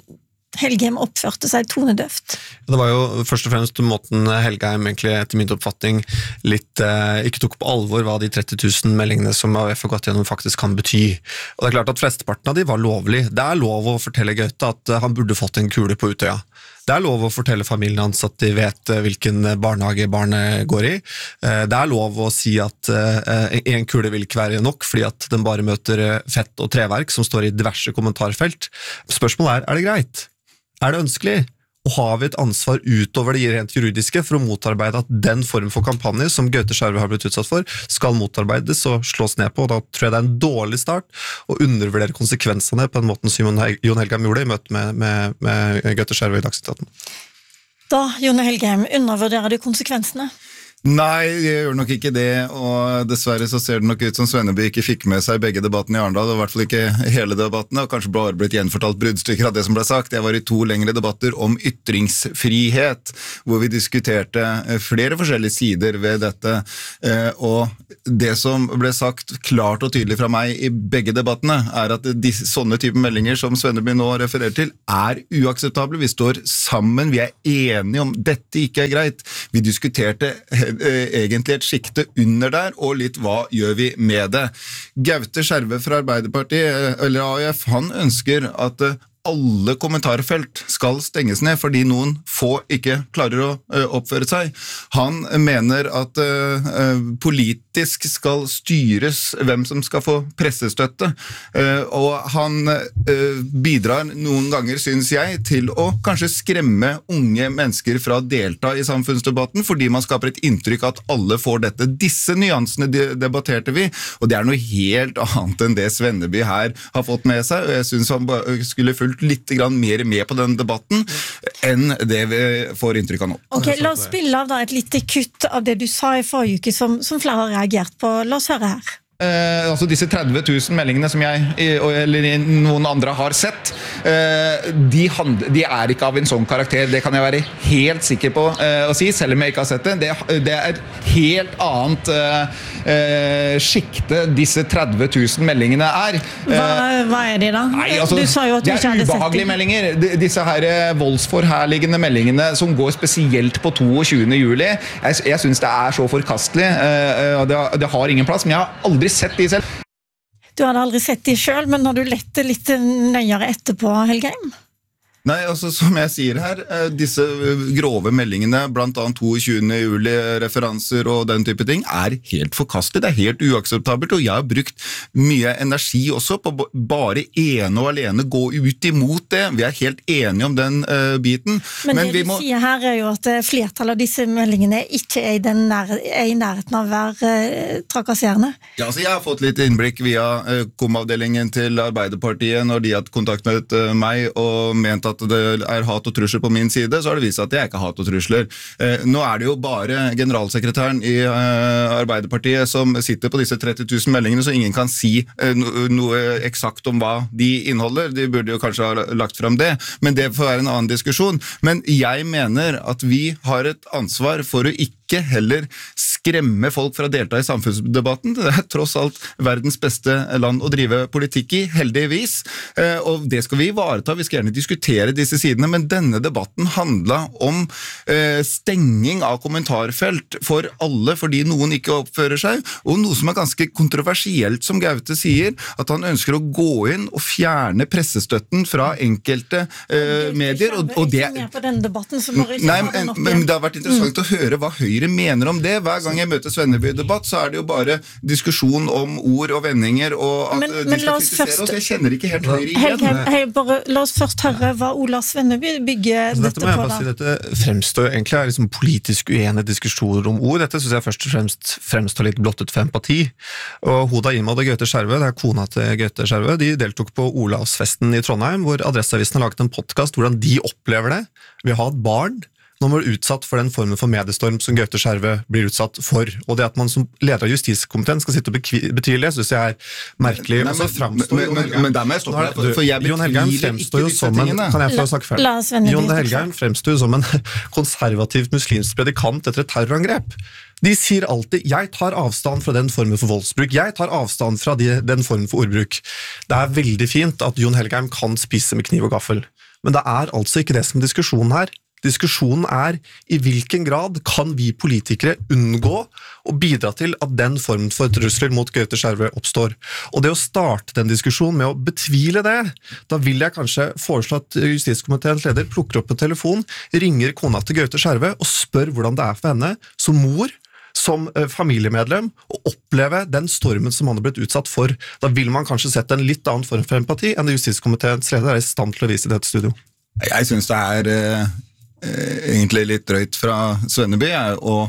Helgheim oppførte seg tonedøft. Det var jo først og fremst måten Helgheim egentlig etter min oppfatning litt ikke tok på alvor hva de 30 000 meldingene som AUF har gått gjennom faktisk kan bety. Og det klart at flesteparten av de var lovlig. Det lov å fortelle Gaute at han burde fått en kule på Utøya. Det lov å fortelle familien hans at de vet hvilken barnehage barnet går i. Det lov å si at en kule vil ikke være nok, fordi at den bare møter fett og treverk som står i diverse kommentarfelt. Spørsmålet det greit? Det ønskelig? og har vi et ansvar utover det rent juridiske for å motarbeide at den form for kampanje som Gaute Skjerve har blitt utsatt for, skal motarbeides og slås ned på, og da tror jeg det er en dårlig start å undervurdere konsekvensene på den måten som Jon Helgheim gjorde i møte med Gaute Skjerve i Dagsnytt 18. Da, Jon Helgheim, undervurderer du konsekvensene? Nei, jeg gjør nok ikke det, og dessverre så ser det nok ut som Svenneby ikke fikk med seg begge debattene i Arendal, og i hvert fall ikke hele debattene, og kanskje bare blitt gjenfortalt bruddstykker av det som ble sagt. Jeg var i 2 lengre debatter om ytringsfrihet, hvor vi diskuterte flere forskjellige sider ved dette, og det som ble sagt klart og tydelig fra meg i begge debattene, er at sånne typer meldinger som Svenneby nå refererer til, er uakseptable. Vi står sammen, vi er enige om dette ikke er greit. Vi diskuterte egentlig et skikte under der, og litt hva gjør vi med det. Gaute Skjerve fra Arbeiderpartiet, eller AUF, han ønsker at alle kommentarfelt skal stenges ned fordi noen få ikke klarer å oppføre seg. Han mener at politisk skal styres hvem som skal få pressestøtte, og han bidrar noen ganger, synes jeg, til å kanskje skremme unge mennesker fra å delta i samfunnsdebatten, fordi man skaper et inntrykk at alle får dette. Disse nyansene debatterte vi, og det er noe helt annet enn det Svenneby her har fått med seg, og jeg synes han skulle fulgt litt grann mer med på den debatten enn det vi får inntrykk av nå. Ok, la oss spille av da et lite kutt av det du sa i forrige uke som flere har reagert på. La oss høre her. Altså disse 30 000 meldingene som jeg eller noen andre har sett, de er ikke av en sånn karakter. Det kan jeg være helt sikker på å si, selv om jeg ikke har sett det. Det er helt annet skikte disse 30 000 meldingene er. Hva er de da? Nei, altså, du sa jo at du ikke hadde sett det er ubehagelige meldinger. Disse her voldsforherliggende meldingene som går spesielt på 22. juli. Jeg synes det er så forkastelig, og det har ingen plass, men jeg har aldri sett de selv. Du hadde aldri sett de selv, men har du lett det litt nøyere etterpå, Helgheim? Nei, altså som jeg sier her, disse grove meldingene, blant annet 22. juli referanser og den type ting, er helt forkastet, det er helt uakseptabelt, og jeg har brukt mye energi også på bare ene og alene gå ut imot det. Vi er helt enige om den biten. Men det du sier her er jo at flertallet av disse meldingene ikke er i nærheten av å være trakasserende. Ja, altså jeg har fått litt innblikk via komavdelingen til Arbeiderpartiet når de har kontaktet meg og ment at det er hat og trusler på min side, så har det vist at det er ikke hat og trusler. Nå er det jo bare generalsekretæren i Arbeiderpartiet som sitter på disse 30 000 meldingene, så ingen kan si noe eksakt om hva de inneholder. De burde jo kanskje ha lagt frem det, men det får være en annen diskusjon. Men jeg mener at vi har et ansvar for å ikke heller skremme folk fra å delta i samfunnsdebatten. Det er tross alt verdens beste land å drive politikk i, heldigvis. Og det skal vi ivareta. Vi skal gjerne diskutere disse sidene, men denne debatten handlet om stenging av kommentarfelt for alle, fordi noen ikke oppfører seg, og noe som er ganske kontroversielt, som Gaute sier, at han ønsker å gå inn og fjerne pressestøtten fra enkelte medier. Og det på denne debatten, så må Nei, men det har vært interessant å høre hva Høyre mener om det. Hver gang jeg møter Svenneby-debatt, så er det jo bare diskusjon om ord og vendinger, og at de skal kritisere oss. Jeg kjenner ikke helt Høyre igjen. La oss først høre hva Ola Svenneby bygger dette på da. Dette fremstår egentlig er liksom politisk uenige diskusjoner om ord. Dette synes jeg først og fremst fremstår litt blottet for empati. Og Hoda Imad og Gaute Skjerve, det er kona til Gaute Skjerve, de deltok på Olavsfesten i Trondheim, hvor Adresseavisen har laget en podcast hvordan de opplever det. Vi har et barn når man blir utsatt for den formen for mediestorm som Gaute Skjerve blir utsatt for. Og det at man som leder av justiskomiteen skal sitte og betvile, synes jeg er merkelig. Men der må jeg stoppe deg, for jeg betviler ikke disse tingene. Kan jeg få snakke ferdig? Jon Helgheim fremstår jo som en konservativ muslimsk predikant etter et terrorangrep. De sier alltid, jeg tar avstand fra den formen for voldsbruk, jeg tar avstand fra den formen for ordbruk. Det er veldig fint at Jon Helgheim kan spise med kniv og gaffel, men det er altså ikke det som er diskusjonen her. Diskusjonen er i hvilken grad kan vi politikere unngå å bidra til at den formen for trusler mot Gaute Skjerve oppstår. Og det å starte den diskusjonen med å betvile det, da vil jeg kanskje foreslå at justiskomiteens leder plukker opp en telefon, ringer kona til Gaute Skjerve og spør hvordan det er for henne som mor, som familiemedlem, å oppleve den stormen som han har blitt utsatt for. Da vil man kanskje sette en litt annen form for empati enn det justiskomiteens leder er i stand til å vise i dette studio. Jeg synes det er egentlig litt drøyt fra Svenneby er å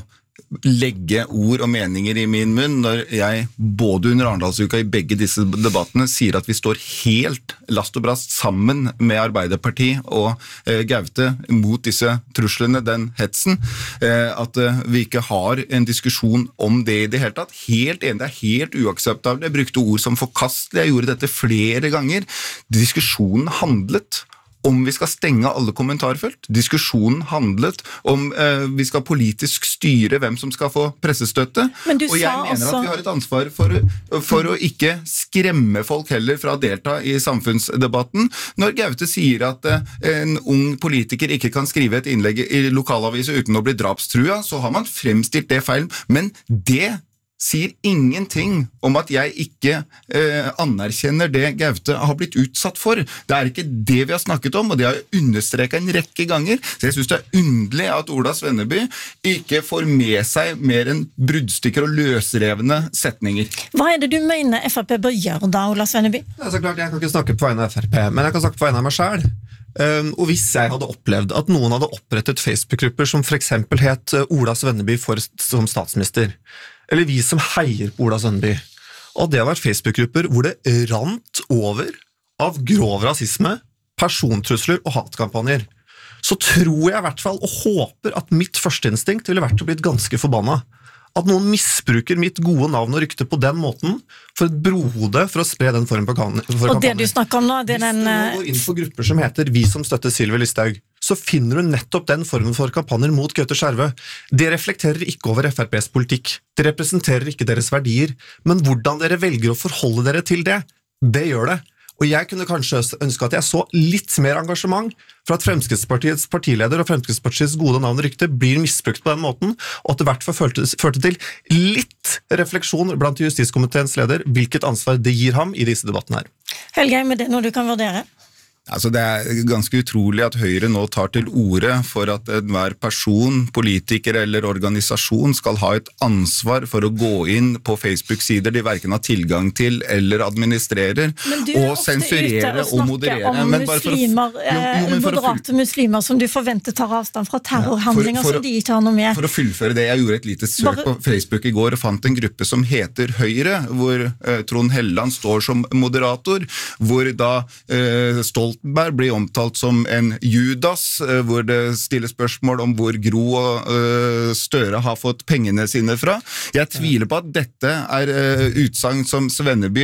legge ord og meninger i min munn når jeg både under Arendalsuka i begge disse debattene sier at vi står helt last og brast sammen med Arbeiderpartiet og Gaute mot disse truslene, den hetsen, at vi ikke har en diskusjon om det i det hele tatt. Helt enig, det er helt uakseptabelt. Jeg brukte ord som forkastelig, jeg gjorde dette flere ganger. Diskusjonen handlet om vi skal stenge alle kommentarfelt. Diskusjonen handlet om vi skal politisk styre hvem som skal få pressestøtte. Og jeg mener at vi har et ansvar for å ikke skremme folk heller fra å delta i samfunnsdebatten. Når Gaute sier at en ung politiker ikke kan skrive et innlegg i lokalaviser uten å bli drapstrua, så har man fremstilt det feil. Men det sier ingenting om at jeg ikke anerkjenner det Gaute har blitt utsatt for. Det er ikke det vi har snakket om, og det har jeg understreket en rekke ganger. Så jeg synes det er underlig at Ola Svenneby ikke får med seg mer enn bruddstykker og løsrevne setninger. Hva er det du mener FrP bør gjøre da, Ola Svenneby? Det er så klart, jeg kan ikke snakke på vegne av FrP, men jeg kan snakke på vegne av meg selv. Og hvis jeg hadde opplevd at noen hadde opprettet Facebook-grupper som for eksempel het Ola Svenneby som statsminister, eller vi som heier på Ola Svenneby, og det har vært Facebook-grupper hvor det rant over av grov rasisme, persontrusler og hatkampanjer, så tror jeg i hvert fall og håper at mitt førsteinstinkt ville vært å bli ganske forbanna. At noen misbruker mitt gode navn og rykte på den måten for et brohode for å spre den formen for kampanjer. Og det du snakker om nå, det er den... Hvis du går inn på grupper som heter Vi som støtter Sylvi Listhaug, så finner du nettopp den formen for kampanjer mot Gaute Skjervø. Det reflekterer ikke over FrPs politikk. Det representerer ikke deres verdier. Men hvordan dere velger å forholde dere til det, det gjør det. Og jeg kunne kanskje ønske at jeg så litt mer engasjement for at Fremskrittspartiets partileder og Fremskrittspartiets gode navn og rykte blir misbrukt på den måten, og at det i hvert fall førte til litt refleksjon blant justiskomiteens leder, hvilket ansvar det gir ham i disse debattene her. Helgeim, er det noe du kan vurdere? Altså det er ganske utrolig at Høyre nå tar til orde for at enhver person, politiker eller organisasjon skal ha et ansvar for å gå inn på Facebook-sider de hverken har tilgang til eller administrerer, og sensurere og moderere. Men du er ofte ute og snakker om moderate muslimer som du forventer tar avstand fra terrorhandlinger som de ikke har noe med. For å fullføre det, jeg gjorde et lite søk på Facebook i går og fant en gruppe som heter Høyre, hvor Trond Helleland står som moderator, hvor da Stoltenberg blir omtalt som en Judas, hvor det stiller spørsmål om hvor Gro og Støre har fått pengene sine fra. Jeg tviler på at dette er utsagn som Svenneby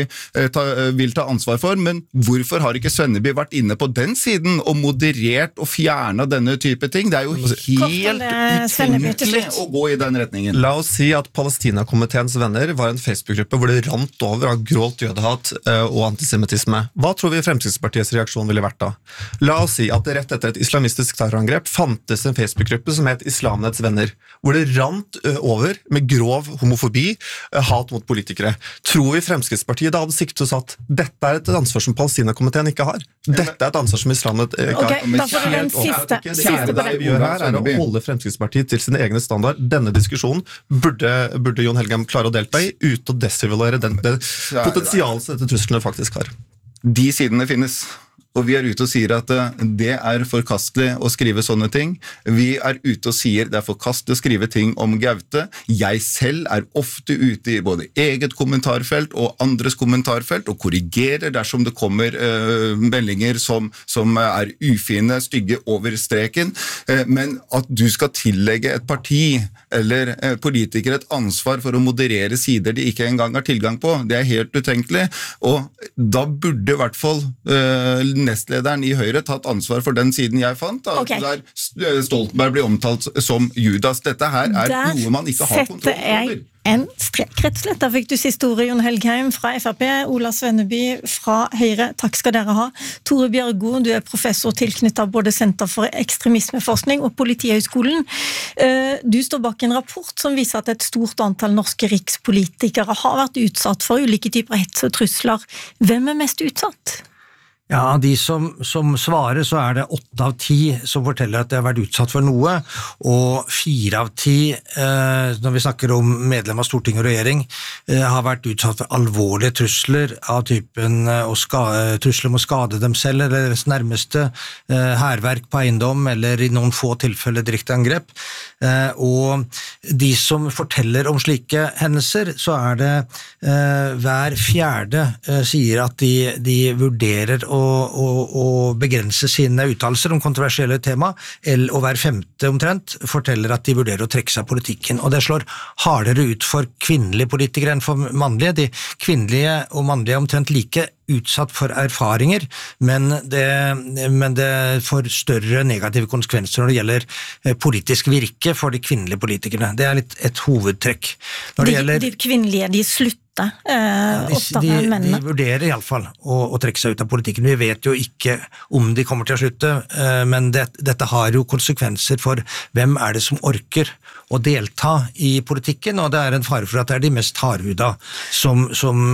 vil ta ansvar for, men hvorfor har ikke Svenneby vært inne på den siden og moderert og fjernet denne type ting? Det er jo helt utenkelig å gå i den retningen. La oss si at Palestina-komiteens venner var en Facebook-gruppe hvor det rant over av grovt jødehat og antisemitisme. Hva tror vi Fremskrittspartiets reaksjon ville vært da? La oss si at det rett etter et islamistisk terrorangrep fantes en Facebook-gruppe som het Islamnets venner, hvor det rant over med grov homofobi, hat mot politikere. Tror vi Fremskrittspartiet da hadde siktet og sagt dette er et ansvar som Palestina-komiteen ikke har? Dette er et ansvar som Islamnet ikke har? Ok, da får du den siste Det vi gjør her er å holde Fremskrittspartiet til sin egne standard. Denne diskusjonen burde Jon Helgheim klare å delta i, uten å desilvere det potensialet dette truslene faktisk har. De sidene finnes. Og vi er ute og sier at det er forkastelig å skrive sånne ting. Vi er ute og sier det er forkastelig å skrive ting om Gaute. Jeg selv er ofte ute i både eget kommentarfelt og andres kommentarfelt og korrigerer dersom det kommer meldinger som er ufine, stygge over streken. Men at du skal tillegge et parti eller politikere et ansvar for å moderere sider de ikke engang har tilgang på, det er helt utenkelig. Og da burde i hvert fall nestlederen i Høyre tatt ansvar for den siden jeg fant, der Stoltenberg blir omtalt som Judas. Dette her er noe man ikke har kontroll over. En strek, rett og slett. Da fikk du siste ordet, Jon Helgheim fra FrP, Ola Svenneby fra Høyre. Takk skal dere ha. Tore Bjørgo, du er professor tilknyttet både Senter for ekstremismeforskning og Politihøgskolen. Du står bak en rapport som viser at et stort antall norske rikspolitikere har vært utsatt for ulike typer hets og trusler. Hvem er mest utsatt? Ja, de som svarer, så det 8 av 10 som forteller at de har vært utsatt for noe, og 4 av 10, når vi snakker om medlem av Stortinget og regjering, har vært utsatt for alvorlige trusler av typen trusler om å skade dem selv, eller deres nærmeste, hærverk på eiendom, eller i noen få tilfeller direkte angrep. Og de som forteller om slike hendelser, så det hver fjerde sier at de vurderer å begrense sine uttalelser om kontroversielle tema, og hver femte omtrent forteller at de vurderer å trekke seg av politikken. Og det slår hardere ut for kvinnelige politikere enn for mannlige. De kvinnelige og mannlige er omtrent like utsatt for erfaringer, men det får større negative konsekvenser når det gjelder politisk virke for de kvinnelige politikerne. Det litt et hovedtrekk. Når det gjelder de kvinnelige, de slutter oftere enn mennene. De vurderer i alle fall å trekke seg ut av politikken. Vi vet jo ikke om de kommer til å slutte, men dette har jo konsekvenser for hvem det som orker å delta i politikken, og det en fare for at det de mest hardhuda som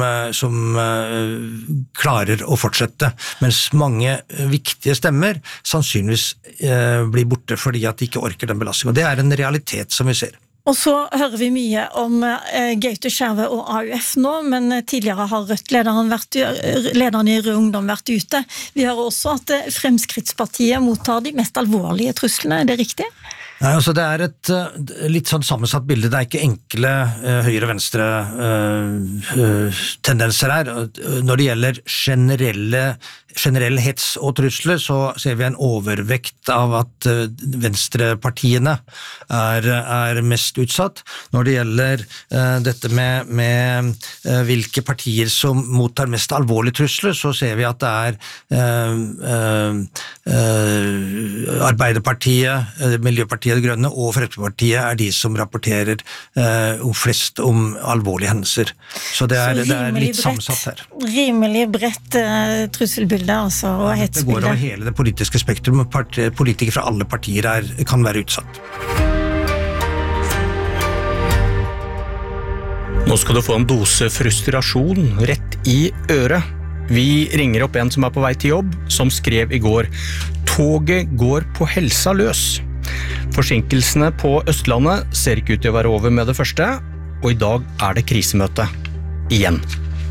klarer å fortsette, mens mange viktige stemmer sannsynligvis blir borte fordi at de ikke orker den belastningen. Og det en realitet som vi ser. Og så hører vi mye om Gaute Skjerve og AUF nå, men tidligere har Rødt-lederen i Rød Ungdom vært ute. Vi hører også at Fremskrittspartiet mottar de mest alvorlige truslene, det riktig? Nei, altså det et litt sånn sammensatt bilde. Det ikke enkle høyre-venstre tendenser her. Når det gjelder generell hets og trusler, så ser vi en overvekt av at venstrepartiene mest utsatt. Når det gjelder dette med hvilke partier som mottar mest alvorlige trusler, så ser vi at det Arbeiderpartiet, Miljøpartiet De Grønne og Fremskrittspartiet de som rapporterer flest om alvorlige hendelser. Så det litt sammensatt her. Rimelig bredt trusselbilde, altså, og hetsbilde. Det går over hele det politiske spektrum. Politikere fra alle partier kan være utsatt. Nå skal du få en dose frustrasjon rett i øret. Vi ringer opp en som på vei til jobb, som skrev i går: «Toget går på helsa løs». Forsinkelsene på Østlandet ser ikke ut til å være over med det første, og i dag det krisemøte. Igjen.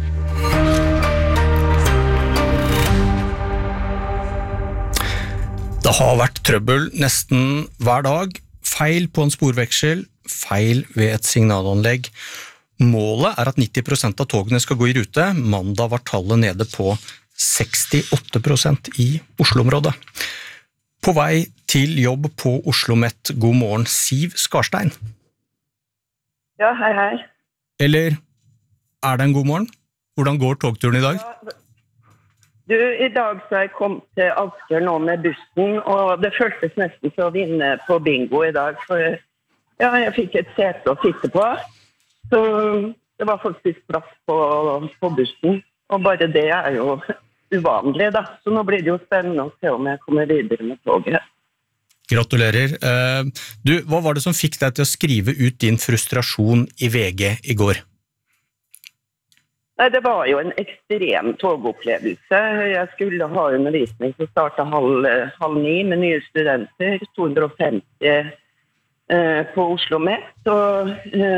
Det har vært trøbbel nesten hver dag. Feil på en sporveksel, feil ved et signalanlegg. Målet at 90% av togene skal gå i rute. Mandag var tallet nede på 68% i Oslo-området. På vei til jobb på Oslo Met. God morgen, Siv Skarstein. Ja, hei. Eller det en god morgen? Hvordan går togturen i dag? Ja, i dag så jeg kommet til Asker nå med bussen, og det føltes nesten til å vinne på bingo i dag, for ja, jeg fikk et sete å sitte på. Så det var faktisk plass på bussen, og bare det jo uvanlig da. Så nå blir det jo spennende å se om jeg kommer videre med toget. Gratulerer. Hva var det som fikk deg til å skrive ut din frustrasjon i VG i går? Nei, det var jo en ekstrem togopplevelse. Jeg skulle ha undervisning som startet halv 9 med nye studenter, 250 på Oslo Met, og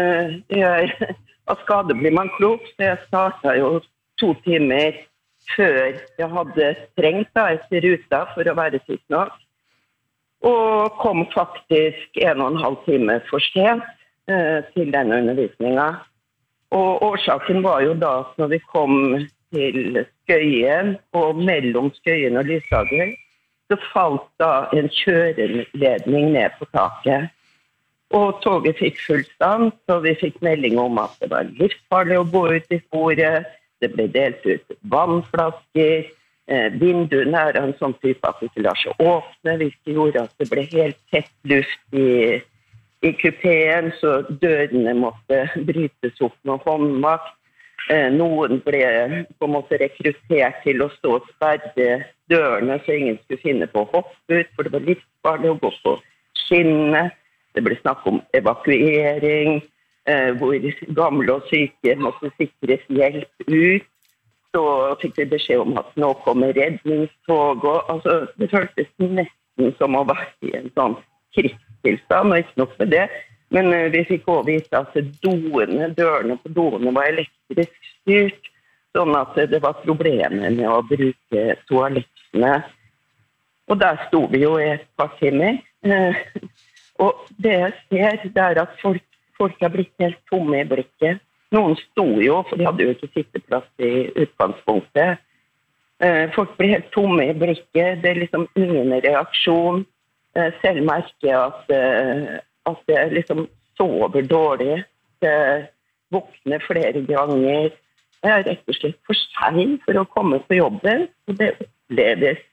av skade blir man klok, så jeg startet jo 2 timer før jeg hadde trengt etter ruta for å være tidsnok, og kom faktisk 1,5 time for sent til denne undervisningen. Og årsaken var jo da at når vi kom til Skøyen, og mellom Skøyen og Lysaker, så falt da en kjøreledning ned på taket. Og toget fikk full stans, og vi fikk melding om at det var livsfarlig å gå ut i sporet. Det ble delt ut vannflasker. Vinduene en sånn type at det ikke lar seg åpne, hvilket gjorde at det ble helt tett luft i kupeen, så dørene måtte brytes opp med håndmakt. Noen ble på en måte rekruttert til å stå og sperre dørene, så ingen skulle finne på å hoppe ut, for det var livsfarlig å gå på skinnene. Det ble snakk om evakuering, hvor gamle og syke måtte sikres hjelp ut. så fikk vi beskjed om at nå kommer redningstog, og altså, det føltes nesten som å være i en sånn krigstilstand, og ikke nok med det, men vi fikk også vite at dørene på doene var elektrisk styrt, sånn at det var problemer med å bruke toalettene. Og der sto vi jo i et par timer, og det jeg ser, det at folk har blitt helt tomme i blikket. Noen sto jo, for de hadde jo ikke sitteplass i utgangspunktet. Folk blir helt tomme i blikket, det liksom ingen reaksjon. Selv merker jeg at jeg liksom sover dårlig, våkner flere ganger. Jeg er rett og slett for sen for å komme på jobben, og det oppleves...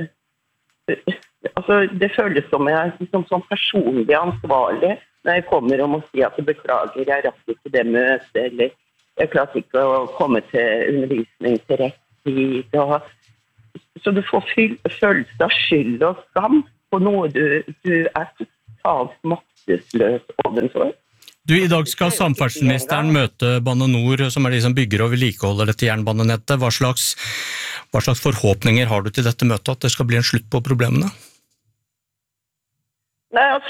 Altså, det føles som jeg liksom, som personlig ansvarlig når jeg kommer og må si at jeg beklager, jeg rakk ikke det møtet, eller jeg klarte ikke å komme til undervisning til rett tid. Så du får følelse av skyld og skam på noe du totalt maktesløs ovenfor. Du, I dag skal samferdselsministeren møte Bane Nor, som de som bygger og vedlikeholder dette jernbanenettet. Hva slags forhåpninger har du til dette møtet, at det skal bli en slutt på problemene? Nei, altså